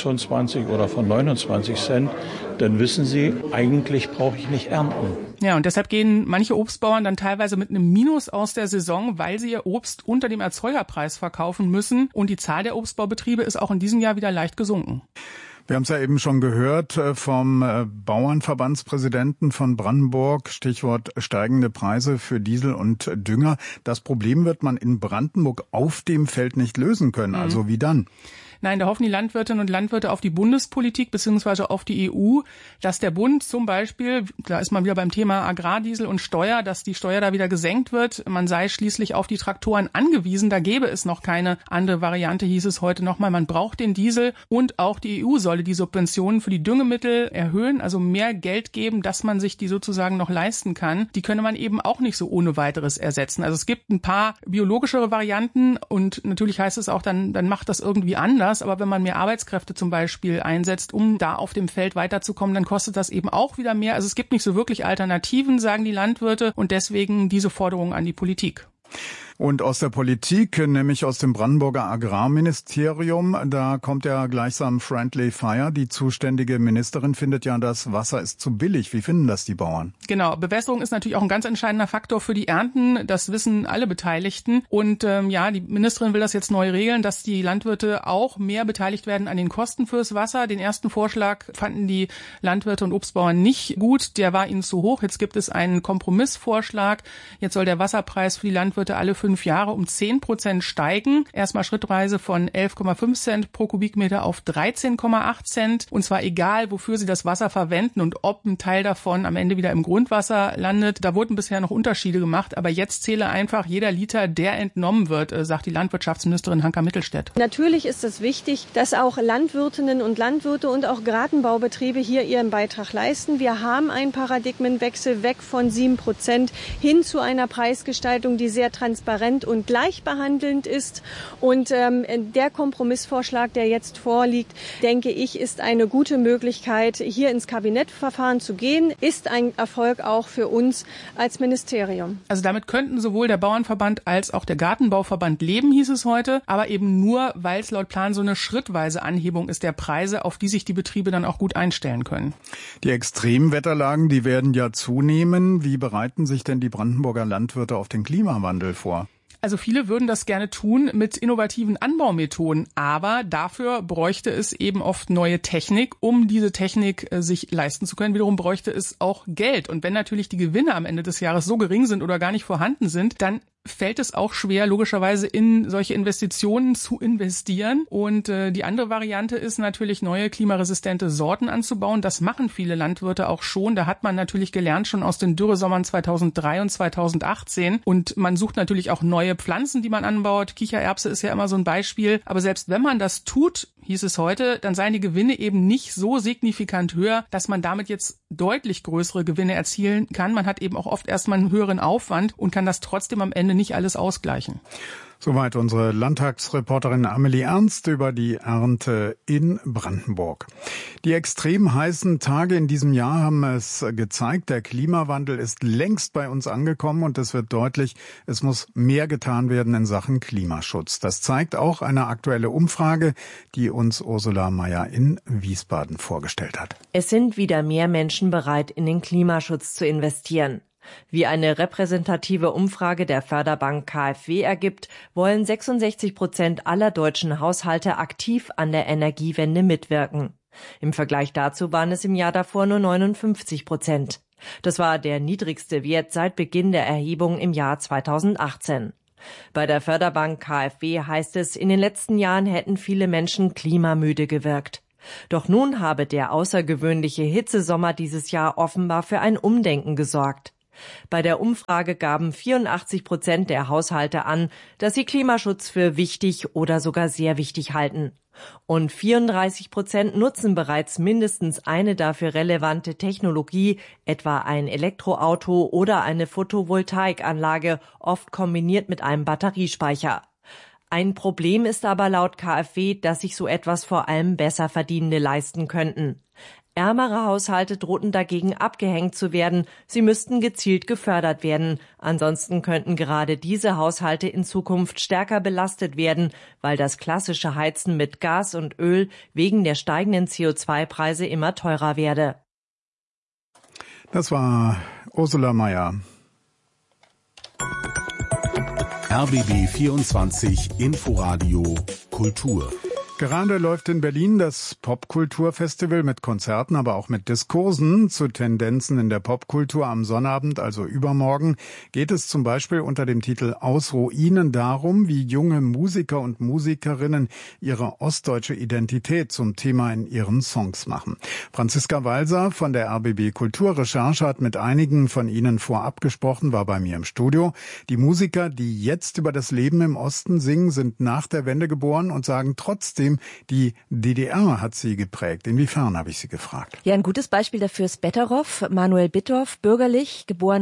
26 oder von 29 Cent, dann wissen Sie, eigentlich brauche ich nicht ernten. Ja, und deshalb gehen manche Obstbauern dann teilweise mit einem Minus aus der Saison, weil sie ihr Obst unter dem Erzeugerpreis verkaufen müssen. Und die Zahl der Obstbaubetriebe ist auch in diesem Jahr wieder leicht gesunken. Wir haben es ja eben schon gehört vom Bauernverbandspräsidenten von Brandenburg, Stichwort steigende Preise für Diesel und Dünger. Das Problem wird man in Brandenburg auf dem Feld nicht lösen können. Also wie dann? Nein, da hoffen die Landwirtinnen und Landwirte auf die Bundespolitik bzw. auf die EU, dass der Bund zum Beispiel, da ist man wieder beim Thema Agrardiesel und Steuer, dass die Steuer da wieder gesenkt wird. Man sei schließlich auf die Traktoren angewiesen. Da gäbe es noch keine andere Variante, hieß es heute nochmal. Man braucht den Diesel und auch die EU solle die Subventionen für die Düngemittel erhöhen, also mehr Geld geben, dass man sich die sozusagen noch leisten kann. Die könne man eben auch nicht so ohne weiteres ersetzen. Also es gibt ein paar biologischere Varianten und natürlich heißt es auch, dann macht das irgendwie anders. Aber wenn man mehr Arbeitskräfte zum Beispiel einsetzt, um da auf dem Feld weiterzukommen, dann kostet das eben auch wieder mehr. Also es gibt nicht so wirklich Alternativen, sagen die Landwirte, und deswegen diese Forderung an die Politik. Und aus der Politik, nämlich aus dem Brandenburger Agrarministerium, da kommt ja gleichsam Friendly Fire. Die zuständige Ministerin findet ja, das Wasser ist zu billig. Wie finden das die Bauern? Genau, Bewässerung ist natürlich auch ein ganz entscheidender Faktor für die Ernten. Das wissen alle Beteiligten. Und die Ministerin will das jetzt neu regeln, dass die Landwirte auch mehr beteiligt werden an den Kosten fürs Wasser. Den ersten Vorschlag fanden die Landwirte und Obstbauern nicht gut. Der war ihnen zu hoch. Jetzt gibt es einen Kompromissvorschlag. Jetzt soll der Wasserpreis für die Landwirte alle 5 Jahre um 10% steigen. Erstmal schrittweise von 11,5 Cent pro Kubikmeter auf 13,8 Cent. Und zwar egal, wofür sie das Wasser verwenden und ob ein Teil davon am Ende wieder im Grundwasser landet. Da wurden bisher noch Unterschiede gemacht. Aber jetzt zähle einfach jeder Liter, der entnommen wird, sagt die Landwirtschaftsministerin Hanka Mittelstädt. Natürlich ist es wichtig, dass auch Landwirtinnen und Landwirte und auch Gartenbaubetriebe hier ihren Beitrag leisten. Wir haben einen Paradigmenwechsel weg von 7% hin zu einer Preisgestaltung, die sehr transparent und gleichbehandelnd ist. Und der Kompromissvorschlag, der jetzt vorliegt, denke ich, ist eine gute Möglichkeit, hier ins Kabinettverfahren zu gehen, ist ein Erfolg auch für uns als Ministerium. Also damit könnten sowohl der Bauernverband als auch der Gartenbauverband leben, hieß es heute, aber eben nur, weil es laut Plan so eine schrittweise Anhebung ist der Preise, auf die sich die Betriebe dann auch gut einstellen können. Die Extremwetterlagen, die werden ja zunehmen. Wie bereiten sich denn die Brandenburger Landwirte auf den Klimawandel vor? Also viele würden das gerne tun mit innovativen Anbaumethoden, aber dafür bräuchte es eben oft neue Technik, um diese Technik sich leisten zu können. Wiederum bräuchte es auch Geld. Und wenn natürlich die Gewinne am Ende des Jahres so gering sind oder gar nicht vorhanden sind, dann fällt es auch schwer, logischerweise in solche Investitionen zu investieren. Und die andere Variante ist natürlich, neue klimaresistente Sorten anzubauen. Das machen viele Landwirte auch schon. Da hat man natürlich gelernt schon aus den Dürresommern 2003 und 2018. Und man sucht natürlich auch neue Pflanzen, die man anbaut. Kichererbse ist ja immer so ein Beispiel. Aber selbst wenn man das tut, hieß es heute, dann seien die Gewinne eben nicht so signifikant höher, dass man damit jetzt deutlich größere Gewinne erzielen kann. Man hat eben auch oft erstmal einen höheren Aufwand und kann das trotzdem am Ende nicht alles ausgleichen. Soweit unsere Landtagsreporterin Amelie Ernst über die Ernte in Brandenburg. Die extrem heißen Tage in diesem Jahr haben es gezeigt, der Klimawandel ist längst bei uns angekommen und es wird deutlich, es muss mehr getan werden in Sachen Klimaschutz. Das zeigt auch eine aktuelle Umfrage, die uns Ursula Mayer in Wiesbaden vorgestellt hat. Es sind wieder mehr Menschen bereit, in den Klimaschutz zu investieren. Wie eine repräsentative Umfrage der Förderbank KfW ergibt, wollen 66% aller deutschen Haushalte aktiv an der Energiewende mitwirken. Im Vergleich dazu waren es im Jahr davor nur 59%. Das war der niedrigste Wert seit Beginn der Erhebung im Jahr 2018. Bei der Förderbank KfW heißt es, in den letzten Jahren hätten viele Menschen klimamüde gewirkt. Doch nun habe der außergewöhnliche Hitzesommer dieses Jahr offenbar für ein Umdenken gesorgt. Bei der Umfrage gaben 84% der Haushalte an, dass sie Klimaschutz für wichtig oder sogar sehr wichtig halten. Und 34% nutzen bereits mindestens eine dafür relevante Technologie, etwa ein Elektroauto oder eine Photovoltaikanlage, oft kombiniert mit einem Batteriespeicher. Ein Problem ist aber laut KfW, dass sich so etwas vor allem Besserverdienende leisten könnten. Ärmere Haushalte drohten dagegen abgehängt zu werden, sie müssten gezielt gefördert werden. Ansonsten könnten gerade diese Haushalte in Zukunft stärker belastet werden, weil das klassische Heizen mit Gas und Öl wegen der steigenden CO2-Preise immer teurer werde. Das war Ursula Mayer. RBB 24 Inforadio Kultur. Gerade läuft in Berlin das Popkulturfestival mit Konzerten, aber auch mit Diskursen zu Tendenzen in der Popkultur. Am Sonnabend, also übermorgen, geht es zum Beispiel unter dem Titel Aus Ruinen darum, wie junge Musiker und Musikerinnen ihre ostdeutsche Identität zum Thema in ihren Songs machen. Franziska Walser von der RBB Kulturrecherche hat mit einigen von ihnen vorab gesprochen, war bei mir im Studio. Die Musiker, die jetzt über das Leben im Osten singen, sind nach der Wende geboren und sagen trotzdem, die DDR hat sie geprägt. Inwiefern, habe ich sie gefragt. Ja, ein gutes Beispiel dafür ist Betteroff, Manuel Bittorf, bürgerlich, geboren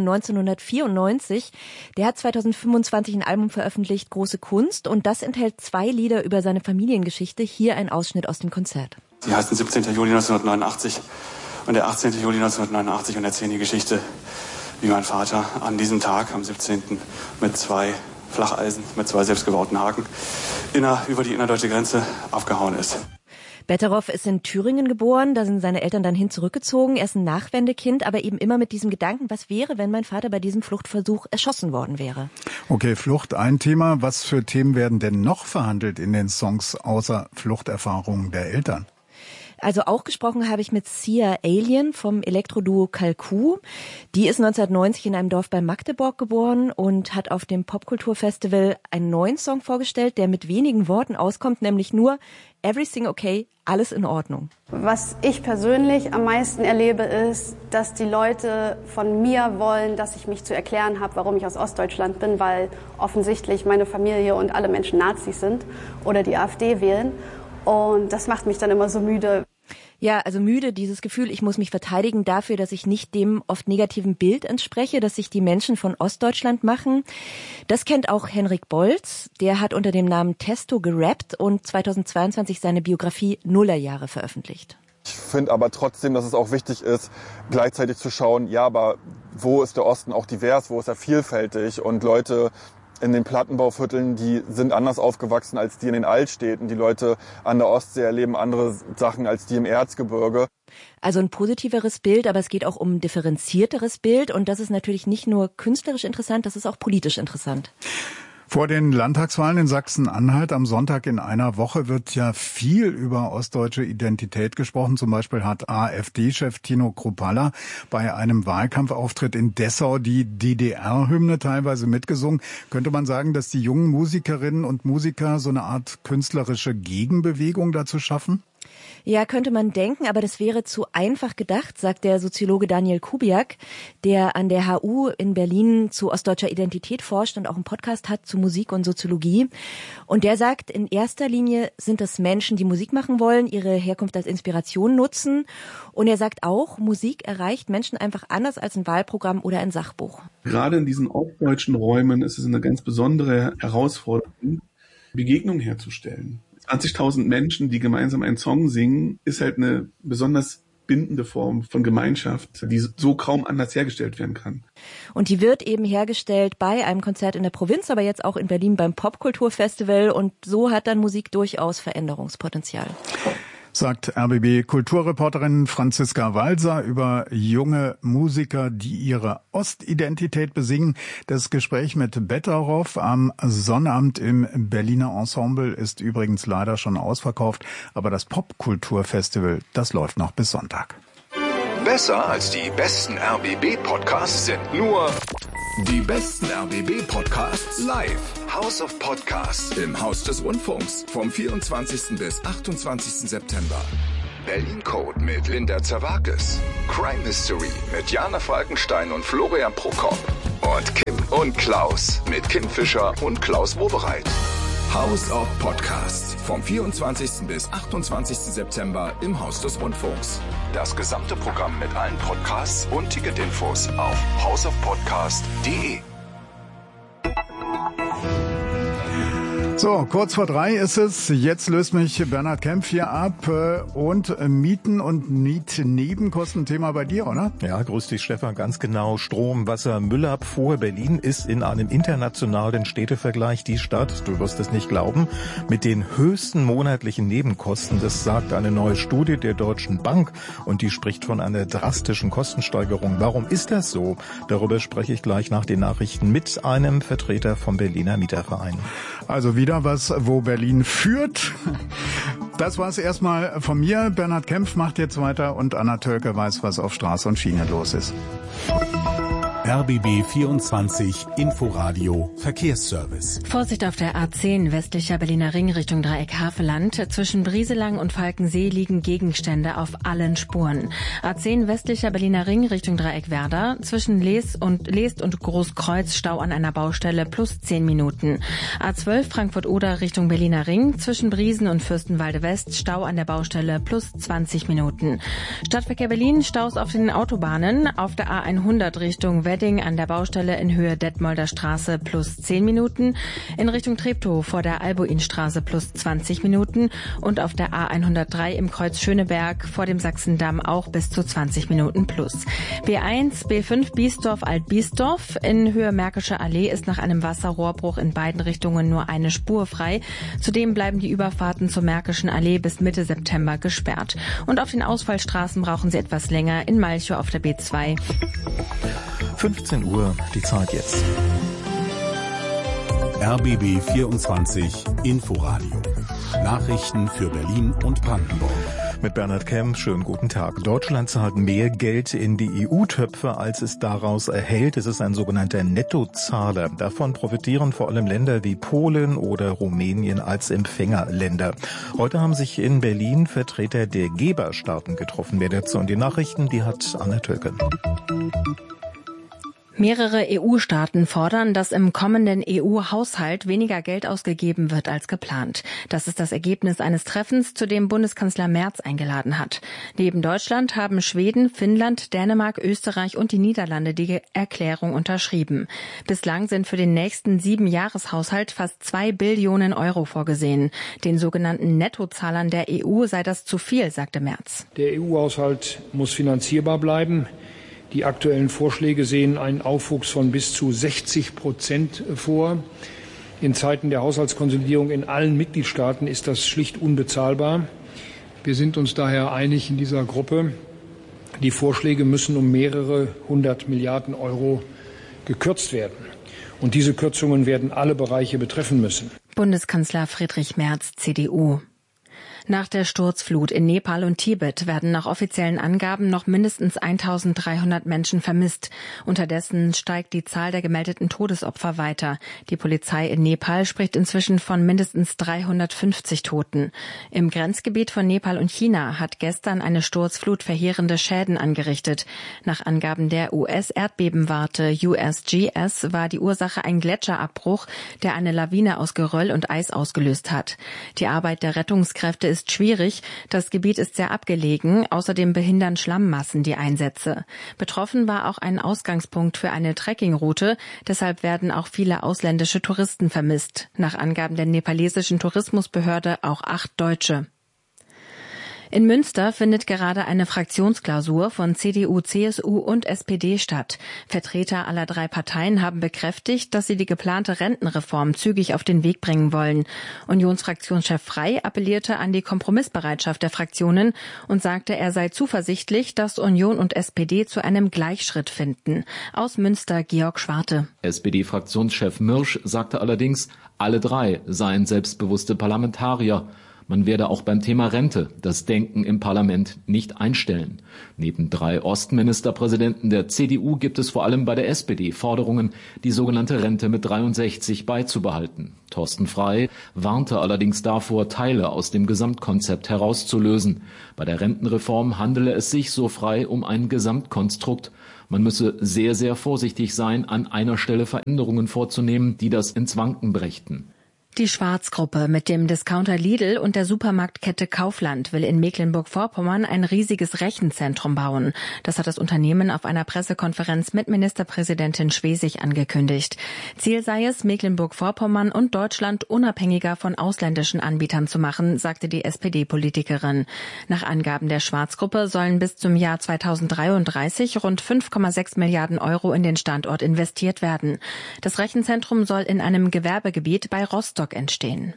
1994. Der hat 2025 ein Album veröffentlicht, Große Kunst, und das enthält 2 Lieder über seine Familiengeschichte. Hier ein Ausschnitt aus dem Konzert. Die heißen 17. Juli 1989 und der 18. Juli 1989 und erzählen die Geschichte, wie mein Vater an diesem Tag, am 17. mit 2 Flacheisen mit 2 selbstgebauten Haken über die innerdeutsche Grenze abgehauen ist. Betteroff ist in Thüringen geboren, da sind seine Eltern dann hin zurückgezogen. Er ist ein Nachwendekind, aber eben immer mit diesem Gedanken, was wäre, wenn mein Vater bei diesem Fluchtversuch erschossen worden wäre. Okay, Flucht ein Thema. Was für Themen werden denn noch verhandelt in den Songs außer Fluchterfahrungen der Eltern? Also auch gesprochen habe ich mit Sia Alien vom Elektroduo Kalku. Die ist 1990 in einem Dorf bei Magdeburg geboren und hat auf dem Popkulturfestival einen neuen Song vorgestellt, der mit wenigen Worten auskommt, nämlich nur Everything okay, alles in Ordnung. Was ich persönlich am meisten erlebe, ist, dass die Leute von mir wollen, dass ich mich zu erklären habe, warum ich aus Ostdeutschland bin, weil offensichtlich meine Familie und alle Menschen Nazis sind oder die AfD wählen. Und das macht mich dann immer so müde. Ja, also müde, dieses Gefühl, ich muss mich verteidigen dafür, dass ich nicht dem oft negativen Bild entspreche, das sich die Menschen von Ostdeutschland machen. Das kennt auch Henrik Bolz. Der hat unter dem Namen Testo gerappt und 2022 seine Biografie Nullerjahre veröffentlicht. Ich finde aber trotzdem, dass es auch wichtig ist, gleichzeitig zu schauen, ja, aber wo ist der Osten auch divers, wo ist er vielfältig, und Leute in den Plattenbauvierteln, die sind anders aufgewachsen als die in den Altstädten. Die Leute an der Ostsee erleben andere Sachen als die im Erzgebirge. Also ein positiveres Bild, aber es geht auch um ein differenzierteres Bild. Und das ist natürlich nicht nur künstlerisch interessant, das ist auch politisch interessant. Vor den Landtagswahlen in Sachsen-Anhalt am Sonntag in einer Woche wird ja viel über ostdeutsche Identität gesprochen. Zum Beispiel hat AfD-Chef Tino Kruppalla bei einem Wahlkampfauftritt in Dessau die DDR-Hymne teilweise mitgesungen. Könnte man sagen, dass die jungen Musikerinnen und Musiker so eine Art künstlerische Gegenbewegung dazu schaffen? Ja, könnte man denken, aber das wäre zu einfach gedacht, sagt der Soziologe Daniel Kubiak, der an der HU in Berlin zu ostdeutscher Identität forscht und auch einen Podcast hat zu Musik und Soziologie. Und der sagt, in erster Linie sind es Menschen, die Musik machen wollen, ihre Herkunft als Inspiration nutzen. Und er sagt auch, Musik erreicht Menschen einfach anders als ein Wahlprogramm oder ein Sachbuch. Gerade in diesen ostdeutschen Räumen ist es eine ganz besondere Herausforderung, Begegnung herzustellen. 20.000 Menschen, die gemeinsam einen Song singen, ist halt eine besonders bindende Form von Gemeinschaft, die so kaum anders hergestellt werden kann. Und die wird eben hergestellt bei einem Konzert in der Provinz, aber jetzt auch in Berlin beim Popkulturfestival. Und so hat dann Musik durchaus Veränderungspotenzial. Sagt RBB-Kulturreporterin Franziska Walser über junge Musiker, die ihre Ostidentität besingen. Das Gespräch mit Betteroff am Sonnabend im Berliner Ensemble ist übrigens leider schon ausverkauft. Aber das Popkulturfestival, das läuft noch bis Sonntag. Besser als die besten RBB-Podcasts sind nur die besten RBB-Podcasts live. House of Podcasts im Haus des Rundfunks vom 24. bis 28. September. Berlin Code mit Linda Zerwakis. Crime Mystery mit Jana Falkenstein und Florian Prokop. Und Kim und Klaus mit Kim Fischer und Klaus Wowereit. House of Podcasts vom 24. bis 28. September im Haus des Rundfunks. Das gesamte Programm mit allen Podcasts und Ticketinfos auf houseofpodcast.de. So, kurz vor 3 ist es. Jetzt löst mich Bernhard Kempf hier ab. Und Mieten und Mietnebenkosten, Thema bei dir, oder? Ja, grüß dich, Stefan. Ganz genau. Strom, Wasser, Müllabfuhr. Berlin ist in einem internationalen Städtevergleich die Stadt, du wirst es nicht glauben, mit den höchsten monatlichen Nebenkosten. Das sagt eine neue Studie der Deutschen Bank und die spricht von einer drastischen Kostensteigerung. Warum ist das so? Darüber spreche ich gleich nach den Nachrichten mit einem Vertreter vom Berliner Mieterverein. Also wieder was, wo Berlin führt. Das war's erstmal von mir. Bernhard Kempf macht jetzt weiter und Anna Tölke weiß, was auf Straße und Schiene los ist. RBB 24 Inforadio Verkehrsservice. Vorsicht auf der A10 westlicher Berliner Ring Richtung Dreieck Havelland. Zwischen Brieselang und Falkensee liegen Gegenstände auf allen Spuren. A10 westlicher Berliner Ring Richtung Dreieck Werder. Zwischen Leest und Großkreuz Stau an einer Baustelle plus 10 Minuten. A12 Frankfurt-Oder Richtung Berliner Ring. Zwischen Briesen und Fürstenwalde West Stau an der Baustelle plus 20 Minuten. Stadtverkehr Berlin, Staus auf den Autobahnen. Auf der A100 Richtung Wedding an der Baustelle in Höhe Detmolder Straße plus 10 Minuten, in Richtung Treptow vor der Albuinstraße plus 20 Minuten und auf der A103 im Kreuz Schöneberg vor dem Sachsendamm auch bis zu 20 Minuten plus. B1, B5 Biesdorf-Altbiesdorf in Höhe Märkische Allee ist nach einem Wasserrohrbruch in beiden Richtungen nur eine Spur frei. Zudem bleiben die Überfahrten zur Märkischen Allee bis Mitte September gesperrt. Und auf den Ausfallstraßen brauchen sie etwas länger in Malchow auf der B2. 15 Uhr, die Zeit jetzt. RBB 24 Inforadio. Nachrichten für Berlin und Brandenburg. Mit Bernhard Kempf, schönen guten Tag. Deutschland zahlt mehr Geld in die EU-Töpfe, als es daraus erhält. Es ist ein sogenannter Nettozahler. Davon profitieren vor allem Länder wie Polen oder Rumänien als Empfängerländer. Heute haben sich in Berlin Vertreter der Geberstaaten getroffen. Mehr dazu in die Nachrichten, die hat Anna Tölke. Mehrere EU-Staaten fordern, dass im kommenden EU-Haushalt weniger Geld ausgegeben wird als geplant. Das ist das Ergebnis eines Treffens, zu dem Bundeskanzler Merz eingeladen hat. Neben Deutschland haben Schweden, Finnland, Dänemark, Österreich und die Niederlande die Erklärung unterschrieben. Bislang sind für den nächsten 7-Jahreshaushalt fast 2 Billionen Euro vorgesehen. Den sogenannten Nettozahlern der EU sei das zu viel, sagte Merz. Der EU-Haushalt muss finanzierbar bleiben. Die aktuellen Vorschläge sehen einen Aufwuchs von bis zu 60% vor. In Zeiten der Haushaltskonsolidierung in allen Mitgliedstaaten ist das schlicht unbezahlbar. Wir sind uns daher einig in dieser Gruppe, die Vorschläge müssen um mehrere 100 Milliarden Euro gekürzt werden. Und diese Kürzungen werden alle Bereiche betreffen müssen. Bundeskanzler Friedrich Merz, CDU. Nach der Sturzflut in Nepal und Tibet werden nach offiziellen Angaben noch mindestens 1.300 Menschen vermisst. Unterdessen steigt die Zahl der gemeldeten Todesopfer weiter. Die Polizei in Nepal spricht inzwischen von mindestens 350 Toten. Im Grenzgebiet von Nepal und China hat gestern eine Sturzflut verheerende Schäden angerichtet. Nach Angaben der US-Erdbebenwarte USGS war die Ursache ein Gletscherabbruch, der eine Lawine aus Geröll und Eis ausgelöst hat. Die Arbeit der Rettungskräfte ist schwierig. Das Gebiet ist sehr abgelegen. Außerdem behindern Schlammmassen die Einsätze. Betroffen war auch ein Ausgangspunkt für eine Trekkingroute. Deshalb werden auch viele ausländische Touristen vermisst. Nach Angaben der nepalesischen Tourismusbehörde auch 8 Deutsche. In Münster findet gerade eine Fraktionsklausur von CDU, CSU und SPD statt. Vertreter aller 3 Parteien haben bekräftigt, dass sie die geplante Rentenreform zügig auf den Weg bringen wollen. Unionsfraktionschef Frey appellierte an die Kompromissbereitschaft der Fraktionen und sagte, er sei zuversichtlich, dass Union und SPD zu einem Gleichschritt finden. Aus Münster Georg Schwarte. SPD-Fraktionschef Mirsch sagte allerdings, alle 3 seien selbstbewusste Parlamentarier. Man werde auch beim Thema Rente das Denken im Parlament nicht einstellen. Neben 3 Ostministerpräsidenten der CDU gibt es vor allem bei der SPD Forderungen, die sogenannte Rente mit 63 beizubehalten. Thorsten Frey warnte allerdings davor, Teile aus dem Gesamtkonzept herauszulösen. Bei der Rentenreform handele es sich, so Frey, um ein Gesamtkonstrukt. Man müsse sehr, sehr vorsichtig sein, an einer Stelle Veränderungen vorzunehmen, die das ins Wanken brächten. Die Schwarz-Gruppe mit dem Discounter Lidl und der Supermarktkette Kaufland will in Mecklenburg-Vorpommern ein riesiges Rechenzentrum bauen. Das hat das Unternehmen auf einer Pressekonferenz mit Ministerpräsidentin Schwesig angekündigt. Ziel sei es, Mecklenburg-Vorpommern und Deutschland unabhängiger von ausländischen Anbietern zu machen, sagte die SPD-Politikerin. Nach Angaben der Schwarz-Gruppe sollen bis zum Jahr 2033 rund 5,6 Milliarden Euro in den Standort investiert werden. Das Rechenzentrum soll in einem Gewerbegebiet bei Rostock entstehen.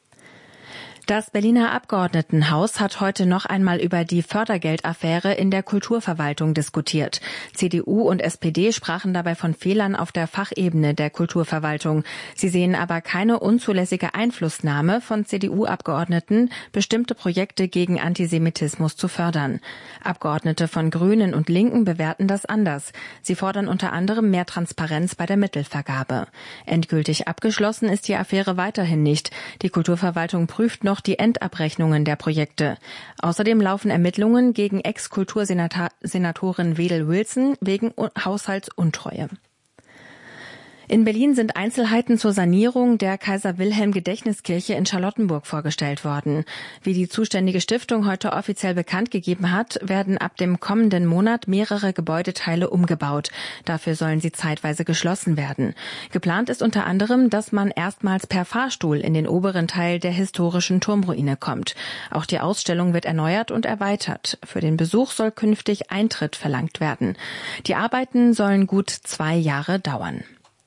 Das Berliner Abgeordnetenhaus hat heute noch einmal über die Fördergeldaffäre in der Kulturverwaltung diskutiert. CDU und SPD sprachen dabei von Fehlern auf der Fachebene der Kulturverwaltung. Sie sehen aber keine unzulässige Einflussnahme von CDU-Abgeordneten, bestimmte Projekte gegen Antisemitismus zu fördern. Abgeordnete von Grünen und Linken bewerten das anders. Sie fordern unter anderem mehr Transparenz bei der Mittelvergabe. Endgültig abgeschlossen ist die Affäre weiterhin nicht. Die Kulturverwaltung prüft noch die Endabrechnungen der Projekte. Außerdem laufen Ermittlungen gegen Ex-Kultursenatorin Wedel Wilson wegen Haushaltsuntreue. In Berlin sind Einzelheiten zur Sanierung der Kaiser-Wilhelm-Gedächtniskirche in Charlottenburg vorgestellt worden. Wie die zuständige Stiftung heute offiziell bekannt gegeben hat, werden ab dem kommenden Monat mehrere Gebäudeteile umgebaut. Dafür sollen sie zeitweise geschlossen werden. Geplant ist unter anderem, dass man erstmals per Fahrstuhl in den oberen Teil der historischen Turmruine kommt. Auch die Ausstellung wird erneuert und erweitert. Für den Besuch soll künftig Eintritt verlangt werden. Die Arbeiten sollen gut 2 Jahre dauern.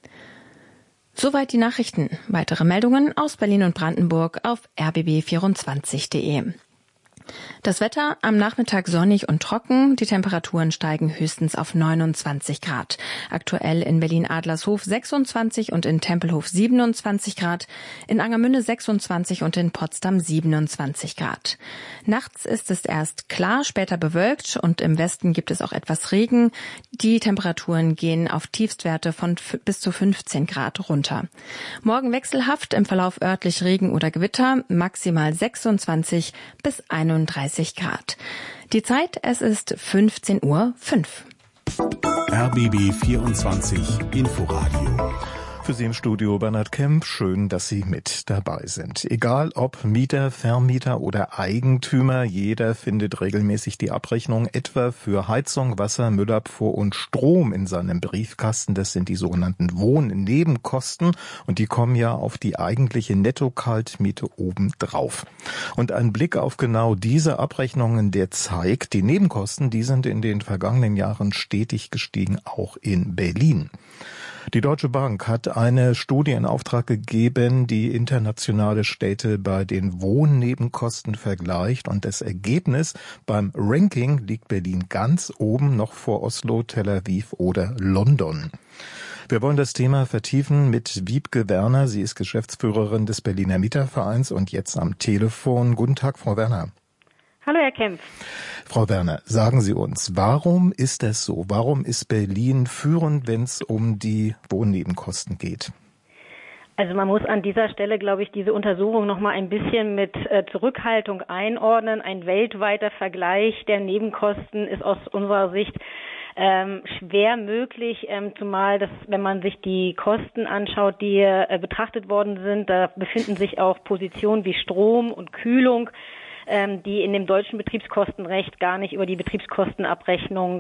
Soweit die Nachrichten. Weitere Meldungen aus Berlin und Brandenburg auf rbb24.de. Das Wetter am Nachmittag sonnig und trocken. Die Temperaturen steigen höchstens auf 29 Grad. Aktuell in Berlin-Adlershof 26 und in Tempelhof 27 Grad. In Angermünde 26 und in Potsdam 27 Grad. Nachts ist es erst klar, später bewölkt und im Westen gibt es auch etwas Regen. Die Temperaturen gehen auf Tiefstwerte von bis zu 15 Grad runter. Morgen wechselhaft, im Verlauf örtlich Regen oder Gewitter, maximal 26 bis 31 Grad. Die Zeit, es ist 15:05 Uhr. RBB 24 Inforadio. Für Sie im Studio Bernhard Kemp, schön, dass Sie mit dabei sind. Egal ob Mieter, Vermieter oder Eigentümer, jeder findet regelmäßig die Abrechnung etwa für Heizung, Wasser, Müllabfuhr und Strom in seinem Briefkasten. Das sind die sogenannten Wohnnebenkosten und die kommen ja auf die eigentliche Netto-Kaltmiete obendrauf. Und ein Blick auf genau diese Abrechnungen, der zeigt, die Nebenkosten, die sind in den vergangenen Jahren stetig gestiegen, auch in Berlin. Die Deutsche Bank hat eine Studie in Auftrag gegeben, die internationale Städte bei den Wohnnebenkosten vergleicht. Und das Ergebnis: beim Ranking liegt Berlin ganz oben, noch vor Oslo, Tel Aviv oder London. Wir wollen das Thema vertiefen mit Wiebke Werner. Sie ist Geschäftsführerin des Berliner Mietervereins und jetzt am Telefon. Guten Tag, Frau Werner. Hallo, Herr Kempf. Frau Werner, sagen Sie uns, warum ist das so? Warum ist Berlin führend, wenn es um die Wohnnebenkosten geht? Also man muss an dieser Stelle, glaube ich, diese Untersuchung noch mal ein bisschen mit Zurückhaltung einordnen. Ein weltweiter Vergleich der Nebenkosten ist aus unserer Sicht schwer möglich, zumal das, wenn man sich die Kosten anschaut, die betrachtet worden sind, da befinden sich auch Positionen wie Strom und Kühlung, die in dem deutschen Betriebskostenrecht gar nicht über die Betriebskostenabrechnung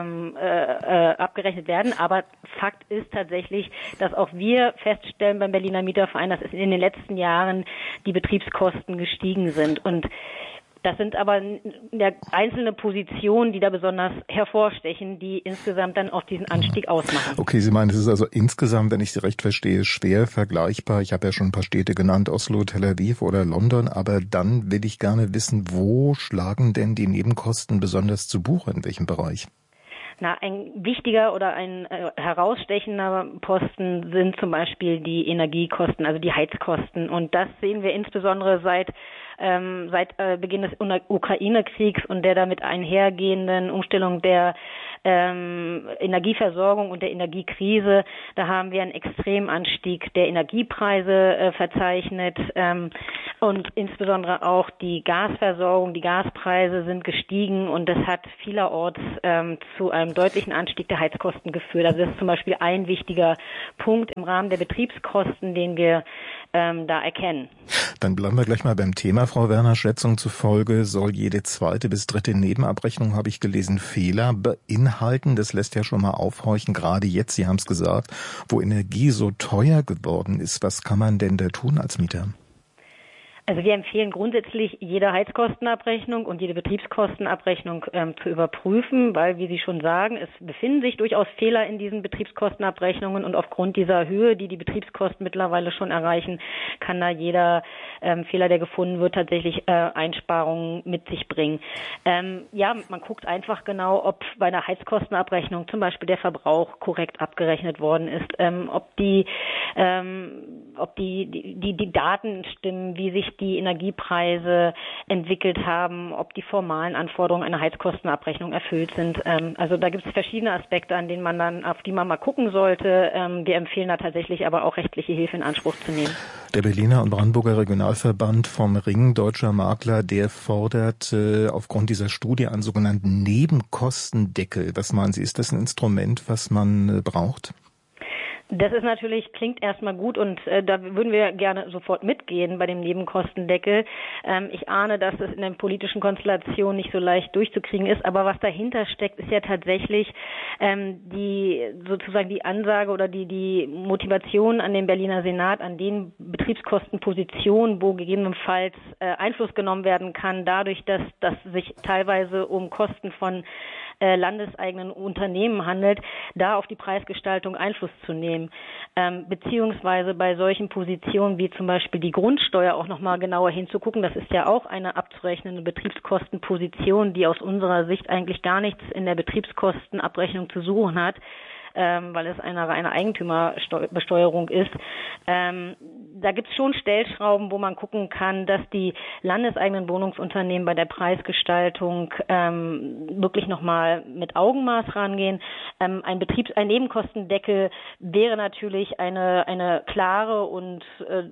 abgerechnet werden. Aber Fakt ist tatsächlich, dass auch wir feststellen beim Berliner Mieterverein, dass in den letzten Jahren die Betriebskosten gestiegen sind. Und das sind aber einzelne Positionen, die da besonders hervorstechen, die insgesamt dann auch diesen Anstieg ausmachen. Okay, Sie meinen, es ist also insgesamt, wenn ich Sie recht verstehe, schwer vergleichbar. Ich habe ja schon ein paar Städte genannt, Oslo, Tel Aviv oder London, aber dann will ich gerne wissen, wo schlagen denn die Nebenkosten besonders zu Buche, in welchem Bereich? Ein wichtiger oder ein herausstechender Posten sind zum Beispiel die Energiekosten, also die Heizkosten. Und das sehen wir insbesondere seit seit Beginn des Ukraine-Kriegs und der damit einhergehenden Umstellung der Energieversorgung und der Energiekrise. Da haben wir einen extremen Anstieg der Energiepreise verzeichnet und insbesondere auch die Gasversorgung, die Gaspreise sind gestiegen und das hat vielerorts zu einem deutlichen Anstieg der Heizkosten geführt. Also das ist zum Beispiel ein wichtiger Punkt im Rahmen der Betriebskosten, den wir da erkennen. Dann bleiben wir gleich mal beim Thema, Frau Werner. Schätzung zufolge soll jede zweite bis dritte Nebenabrechnung, habe ich gelesen, Fehler beinhalten. Das lässt ja schon mal aufhorchen, gerade jetzt, Sie haben es gesagt, wo Energie so teuer geworden ist. Was kann man denn da tun als Mieter? Also wir empfehlen grundsätzlich, jede Heizkostenabrechnung und jede Betriebskostenabrechnung zu überprüfen, weil, wie Sie schon sagen, es befinden sich durchaus Fehler in diesen Betriebskostenabrechnungen und aufgrund dieser Höhe, die die Betriebskosten mittlerweile schon erreichen, kann da jeder Fehler, der gefunden wird, tatsächlich Einsparungen mit sich bringen. Ja, man guckt einfach genau, ob bei einer Heizkostenabrechnung zum Beispiel der Verbrauch korrekt abgerechnet worden ist, ob die Daten stimmen, wie sich die Energiepreise entwickelt haben, ob die formalen Anforderungen einer Heizkostenabrechnung erfüllt sind. Also da gibt es verschiedene Aspekte, auf die man mal gucken sollte. Wir empfehlen da tatsächlich aber auch rechtliche Hilfe in Anspruch zu nehmen. Der Berliner und Brandenburger Regionalverband vom Ring Deutscher Makler, der fordert aufgrund dieser Studie einen sogenannten Nebenkostendeckel. Was meinen Sie, ist das ein Instrument, was man braucht? Das ist natürlich, klingt erstmal gut und da würden wir gerne sofort mitgehen bei dem Nebenkostendeckel. Ich ahne, dass es in der politischen Konstellation nicht so leicht durchzukriegen ist, aber was dahinter steckt, ist ja tatsächlich die Ansage oder die Motivation an den Berliner Senat, an den Betriebskostenpositionen, wo gegebenenfalls Einfluss genommen werden kann, dadurch, dass sich teilweise um Kosten von landeseigenen Unternehmen handelt, da auf die Preisgestaltung Einfluss zu nehmen, beziehungsweise bei solchen Positionen wie zum Beispiel die Grundsteuer auch nochmal genauer hinzugucken. Das ist ja auch eine abzurechnende Betriebskostenposition, die aus unserer Sicht eigentlich gar nichts in der Betriebskostenabrechnung zu suchen hat, weil es eine reine Eigentümerbesteuerung ist. Da gibt es schon Stellschrauben, wo man gucken kann, dass die landeseigenen Wohnungsunternehmen bei der Preisgestaltung wirklich nochmal mit Augenmaß rangehen. Ein Nebenkostendeckel wäre natürlich eine klare und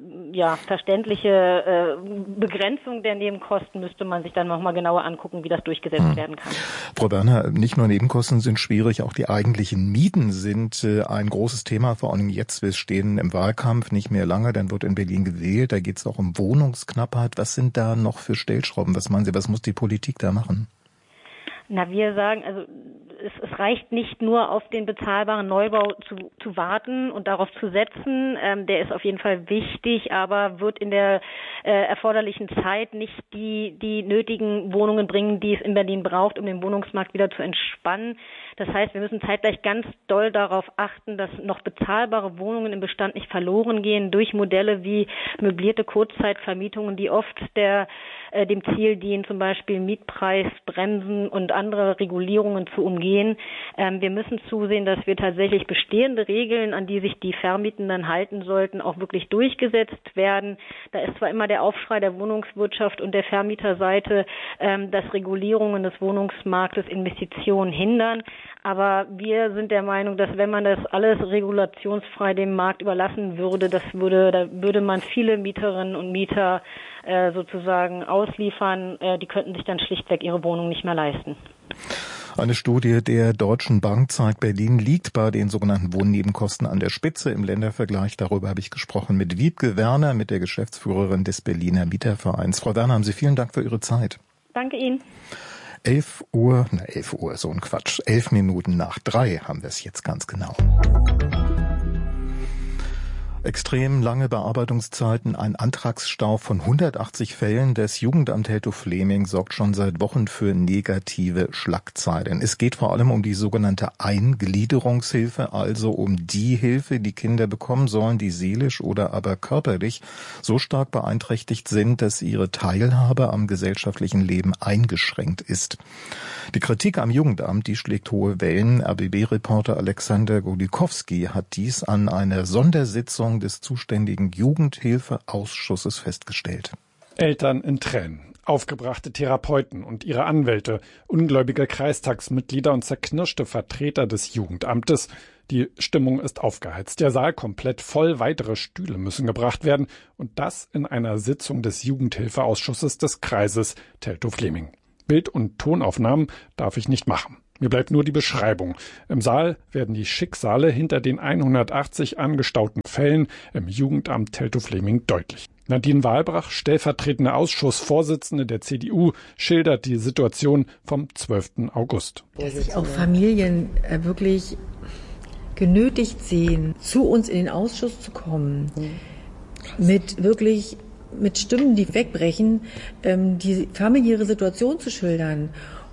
verständliche Begrenzung der Nebenkosten, müsste man sich dann nochmal genauer angucken, wie das durchgesetzt werden kann. Frau Werner, nicht nur Nebenkosten sind schwierig, auch die eigentlichen Mieten sind ein großes Thema, vor allem jetzt. Wir stehen im Wahlkampf, nicht mehr lange, dann wird in Berlin gewählt. Da geht es auch um Wohnungsknappheit. Was sind da noch für Stellschrauben? Was meinen Sie, was muss die Politik da machen? Na, wir sagen, also es reicht nicht nur auf den bezahlbaren Neubau zu warten und darauf zu setzen. Der ist auf jeden Fall wichtig, aber wird in der erforderlichen Zeit nicht die nötigen Wohnungen bringen, die es in Berlin braucht, um den Wohnungsmarkt wieder zu entspannen. Das heißt, wir müssen zeitgleich ganz doll darauf achten, dass noch bezahlbare Wohnungen im Bestand nicht verloren gehen durch Modelle wie möblierte Kurzzeitvermietungen, die oft dem Ziel dienen, zum Beispiel Mietpreisbremsen und andere Regulierungen zu umgehen. Wir müssen zusehen, dass wir tatsächlich bestehende Regeln, an die sich die Vermietenden halten sollten, auch wirklich durchgesetzt werden. Da ist zwar immer der Aufschrei der Wohnungswirtschaft und der Vermieterseite, dass Regulierungen des Wohnungsmarktes Investitionen hindern. Aber wir sind der Meinung, dass wenn man das alles regulationsfrei dem Markt überlassen würde, da würde man viele Mieterinnen und Mieter sozusagen ausliefern. Die könnten sich dann schlichtweg ihre Wohnung nicht mehr leisten. Eine Studie der Deutschen Bank zeigt, Berlin liegt bei den sogenannten Wohnnebenkosten an der Spitze im Ländervergleich. Darüber habe ich gesprochen mit Wiebke Werner, mit der Geschäftsführerin des Berliner Mietervereins. Frau Werner, haben Sie vielen Dank für Ihre Zeit. Danke Ihnen. 11 Uhr, so ein Quatsch. 11 Minuten nach 3 haben wir es jetzt ganz genau. Extrem lange Bearbeitungszeiten, ein Antragsstau von 180 Fällen. Das Jugendamt Teltow-Fläming sorgt schon seit Wochen für negative Schlagzeilen. Es geht vor allem um die sogenannte Eingliederungshilfe, also um die Hilfe, die Kinder bekommen sollen, die seelisch oder aber körperlich so stark beeinträchtigt sind, dass ihre Teilhabe am gesellschaftlichen Leben eingeschränkt ist. Die Kritik am Jugendamt, die schlägt hohe Wellen. RBB-Reporter Alexander Golikowski hat dies an einer Sondersitzung des zuständigen Jugendhilfeausschusses festgestellt. Eltern in Tränen, aufgebrachte Therapeuten und ihre Anwälte, ungläubige Kreistagsmitglieder und zerknirschte Vertreter des Jugendamtes. Die Stimmung ist aufgeheizt. Der Saal komplett voll, weitere Stühle müssen gebracht werden. Und das in einer Sitzung des Jugendhilfeausschusses des Kreises Teltow-Fleming. Bild- und Tonaufnahmen darf ich nicht machen. Mir bleibt nur die Beschreibung. Im Saal werden die Schicksale hinter den 180 angestauten Fällen im Jugendamt Teltow-Fleming deutlich. Nadine Wahlbrach, stellvertretende Ausschussvorsitzende der CDU, schildert die Situation vom 12. August. Dass sich auch Familien wirklich genötigt sehen, zu uns in den Ausschuss zu kommen, mit Stimmen, die wegbrechen, die familiäre Situation zu schildern,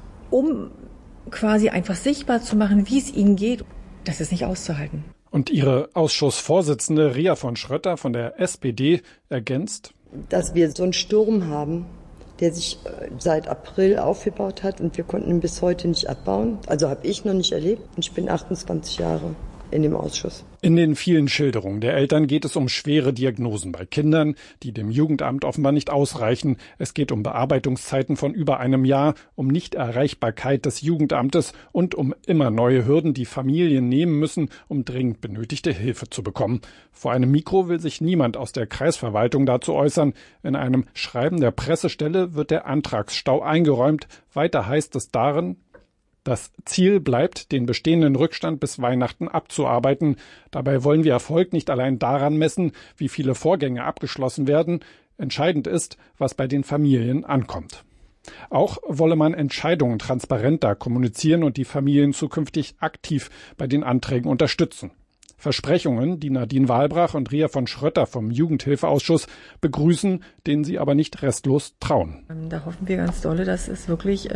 um quasi einfach sichtbar zu machen, wie es ihnen geht. Das ist nicht auszuhalten. Und ihre Ausschussvorsitzende Ria von Schrötter von der SPD ergänzt: Dass wir so einen Sturm haben, der sich seit April aufgebaut hat und wir konnten ihn bis heute nicht abbauen. Also habe ich noch nicht erlebt und ich bin 28 Jahre in dem Ausschuss. In den vielen Schilderungen der Eltern geht es um schwere Diagnosen bei Kindern, die dem Jugendamt offenbar nicht ausreichen. Es geht um Bearbeitungszeiten von über einem Jahr, um Nichterreichbarkeit des Jugendamtes und um immer neue Hürden, die Familien nehmen müssen, um dringend benötigte Hilfe zu bekommen. Vor einem Mikro will sich niemand aus der Kreisverwaltung dazu äußern. In einem Schreiben der Pressestelle wird der Antragsstau eingeräumt. Weiter heißt es darin: Das Ziel bleibt, den bestehenden Rückstand bis Weihnachten abzuarbeiten. Dabei wollen wir Erfolg nicht allein daran messen, wie viele Vorgänge abgeschlossen werden. Entscheidend ist, was bei den Familien ankommt. Auch wolle man Entscheidungen transparenter kommunizieren und die Familien zukünftig aktiv bei den Anträgen unterstützen. Versprechungen, die Nadine Wahlbrach und Ria von Schrötter vom Jugendhilfeausschuss begrüßen, denen sie aber nicht restlos trauen. Da hoffen wir ganz dolle, dass es wirklich...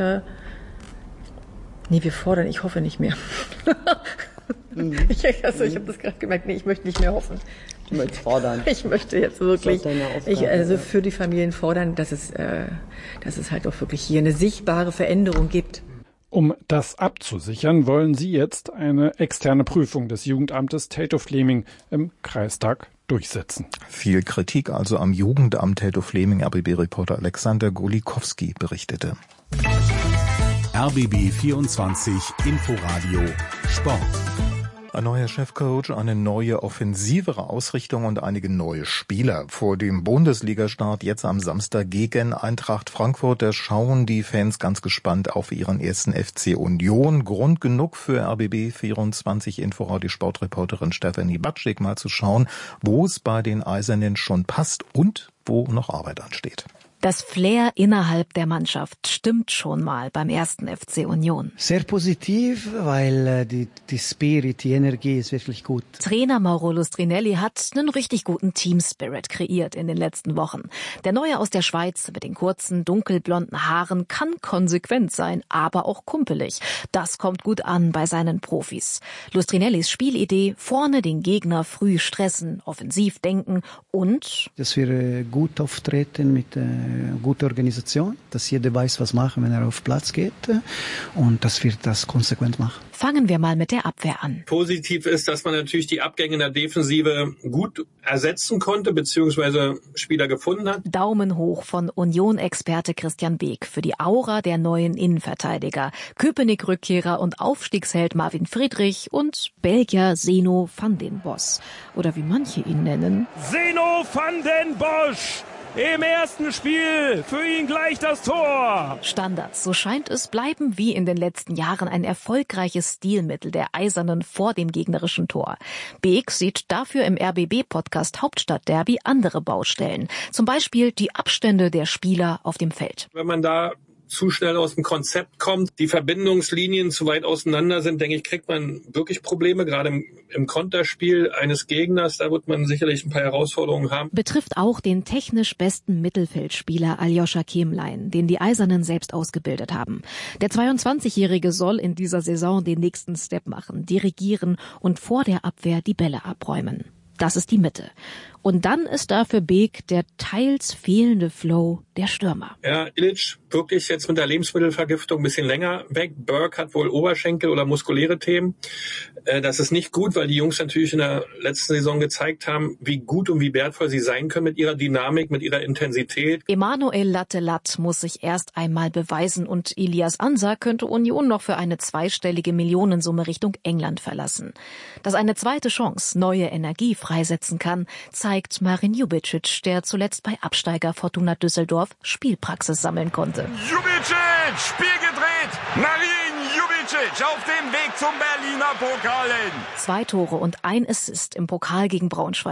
wir fordern, ich hoffe nicht mehr. Ich habe das gerade gemerkt, ich möchte nicht mehr hoffen. Du möchtest fordern. Ich möchte jetzt wirklich für die Familien fordern, dass es halt auch wirklich hier eine sichtbare Veränderung gibt. Um das abzusichern, wollen Sie jetzt eine externe Prüfung des Jugendamtes Teltow-Fleming im Kreistag durchsetzen. Viel Kritik also am Jugendamt Teltow-Fleming. RBB-Reporter Alexander Golikowski berichtete. RBB 24 Inforadio Sport. Ein neuer Chefcoach, eine neue offensivere Ausrichtung und einige neue Spieler. Vor dem Bundesligastart jetzt am Samstag gegen Eintracht Frankfurt, da schauen die Fans ganz gespannt auf ihren ersten FC Union. Grund genug für RBB 24 Inforadio Sportreporterin Stefanie Batschik mal zu schauen, wo es bei den Eisernen schon passt und wo noch Arbeit ansteht. Das Flair innerhalb der Mannschaft stimmt schon mal beim ersten FC Union. Sehr positiv, weil die Spirit, die Energie ist wirklich gut. Trainer Mauro Lustrinelli hat einen richtig guten Team-Spirit kreiert in den letzten Wochen. Der Neue aus der Schweiz mit den kurzen, dunkelblonden Haaren kann konsequent sein, aber auch kumpelig. Das kommt gut an bei seinen Profis. Lustrinellis Spielidee: vorne den Gegner früh stressen, offensiv denken und... Dass wir gut auftreten mit gute Organisation, dass jeder weiß, was machen, wenn er auf Platz geht, und dass wir das konsequent machen. Fangen wir mal mit der Abwehr an. Positiv ist, dass man natürlich die Abgänge in der Defensive gut ersetzen konnte, beziehungsweise Spieler gefunden hat. Daumen hoch von Union-Experte Christian Beek für die Aura der neuen Innenverteidiger. Köpenick-Rückkehrer und Aufstiegsheld Marvin Friedrich und Belgier Zeno van den Bosch. Oder wie manche ihn nennen: Zeno van den Bosch! Im ersten Spiel für ihn gleich das Tor. Standards, so scheint es, bleiben wie in den letzten Jahren ein erfolgreiches Stilmittel der Eisernen vor dem gegnerischen Tor. Beek sieht dafür im RBB-Podcast Hauptstadtderby andere Baustellen. Zum Beispiel die Abstände der Spieler auf dem Feld. Wenn man da zu schnell aus dem Konzept kommt, die Verbindungslinien zu weit auseinander sind, denke ich, kriegt man wirklich Probleme, gerade im Konterspiel eines Gegners. Da wird man sicherlich ein paar Herausforderungen haben. Betrifft auch den technisch besten Mittelfeldspieler Aljoscha Kemlein, den die Eisernen selbst ausgebildet haben. Der 22-Jährige soll in dieser Saison den nächsten Step machen, dirigieren und vor der Abwehr die Bälle abräumen. Das ist die Mitte. Und dann ist da für Beek der teils fehlende Flow der Stürmer. Ja, Ilić wirklich jetzt mit der Lebensmittelvergiftung ein bisschen länger weg. Burke hat wohl Oberschenkel oder muskuläre Themen. Das ist nicht gut, weil die Jungs natürlich in der letzten Saison gezeigt haben, wie gut und wie wertvoll sie sein können mit ihrer Dynamik, mit ihrer Intensität. Emanuel Lattelat muss sich erst einmal beweisen und Ilias Ansa könnte Union noch für eine zweistellige Millionensumme Richtung England verlassen. Dass eine zweite Chance neue Energie freisetzen kann, zeigt Marin Ljubicic, der zuletzt bei Absteiger Fortuna Düsseldorf Spielpraxis sammeln konnte. Ljubicic, Spiel gedreht, Marin Ljubicic auf dem Weg zum Berliner Pokal. 2 Tore und 1 Assist im Pokal gegen Braunschweig.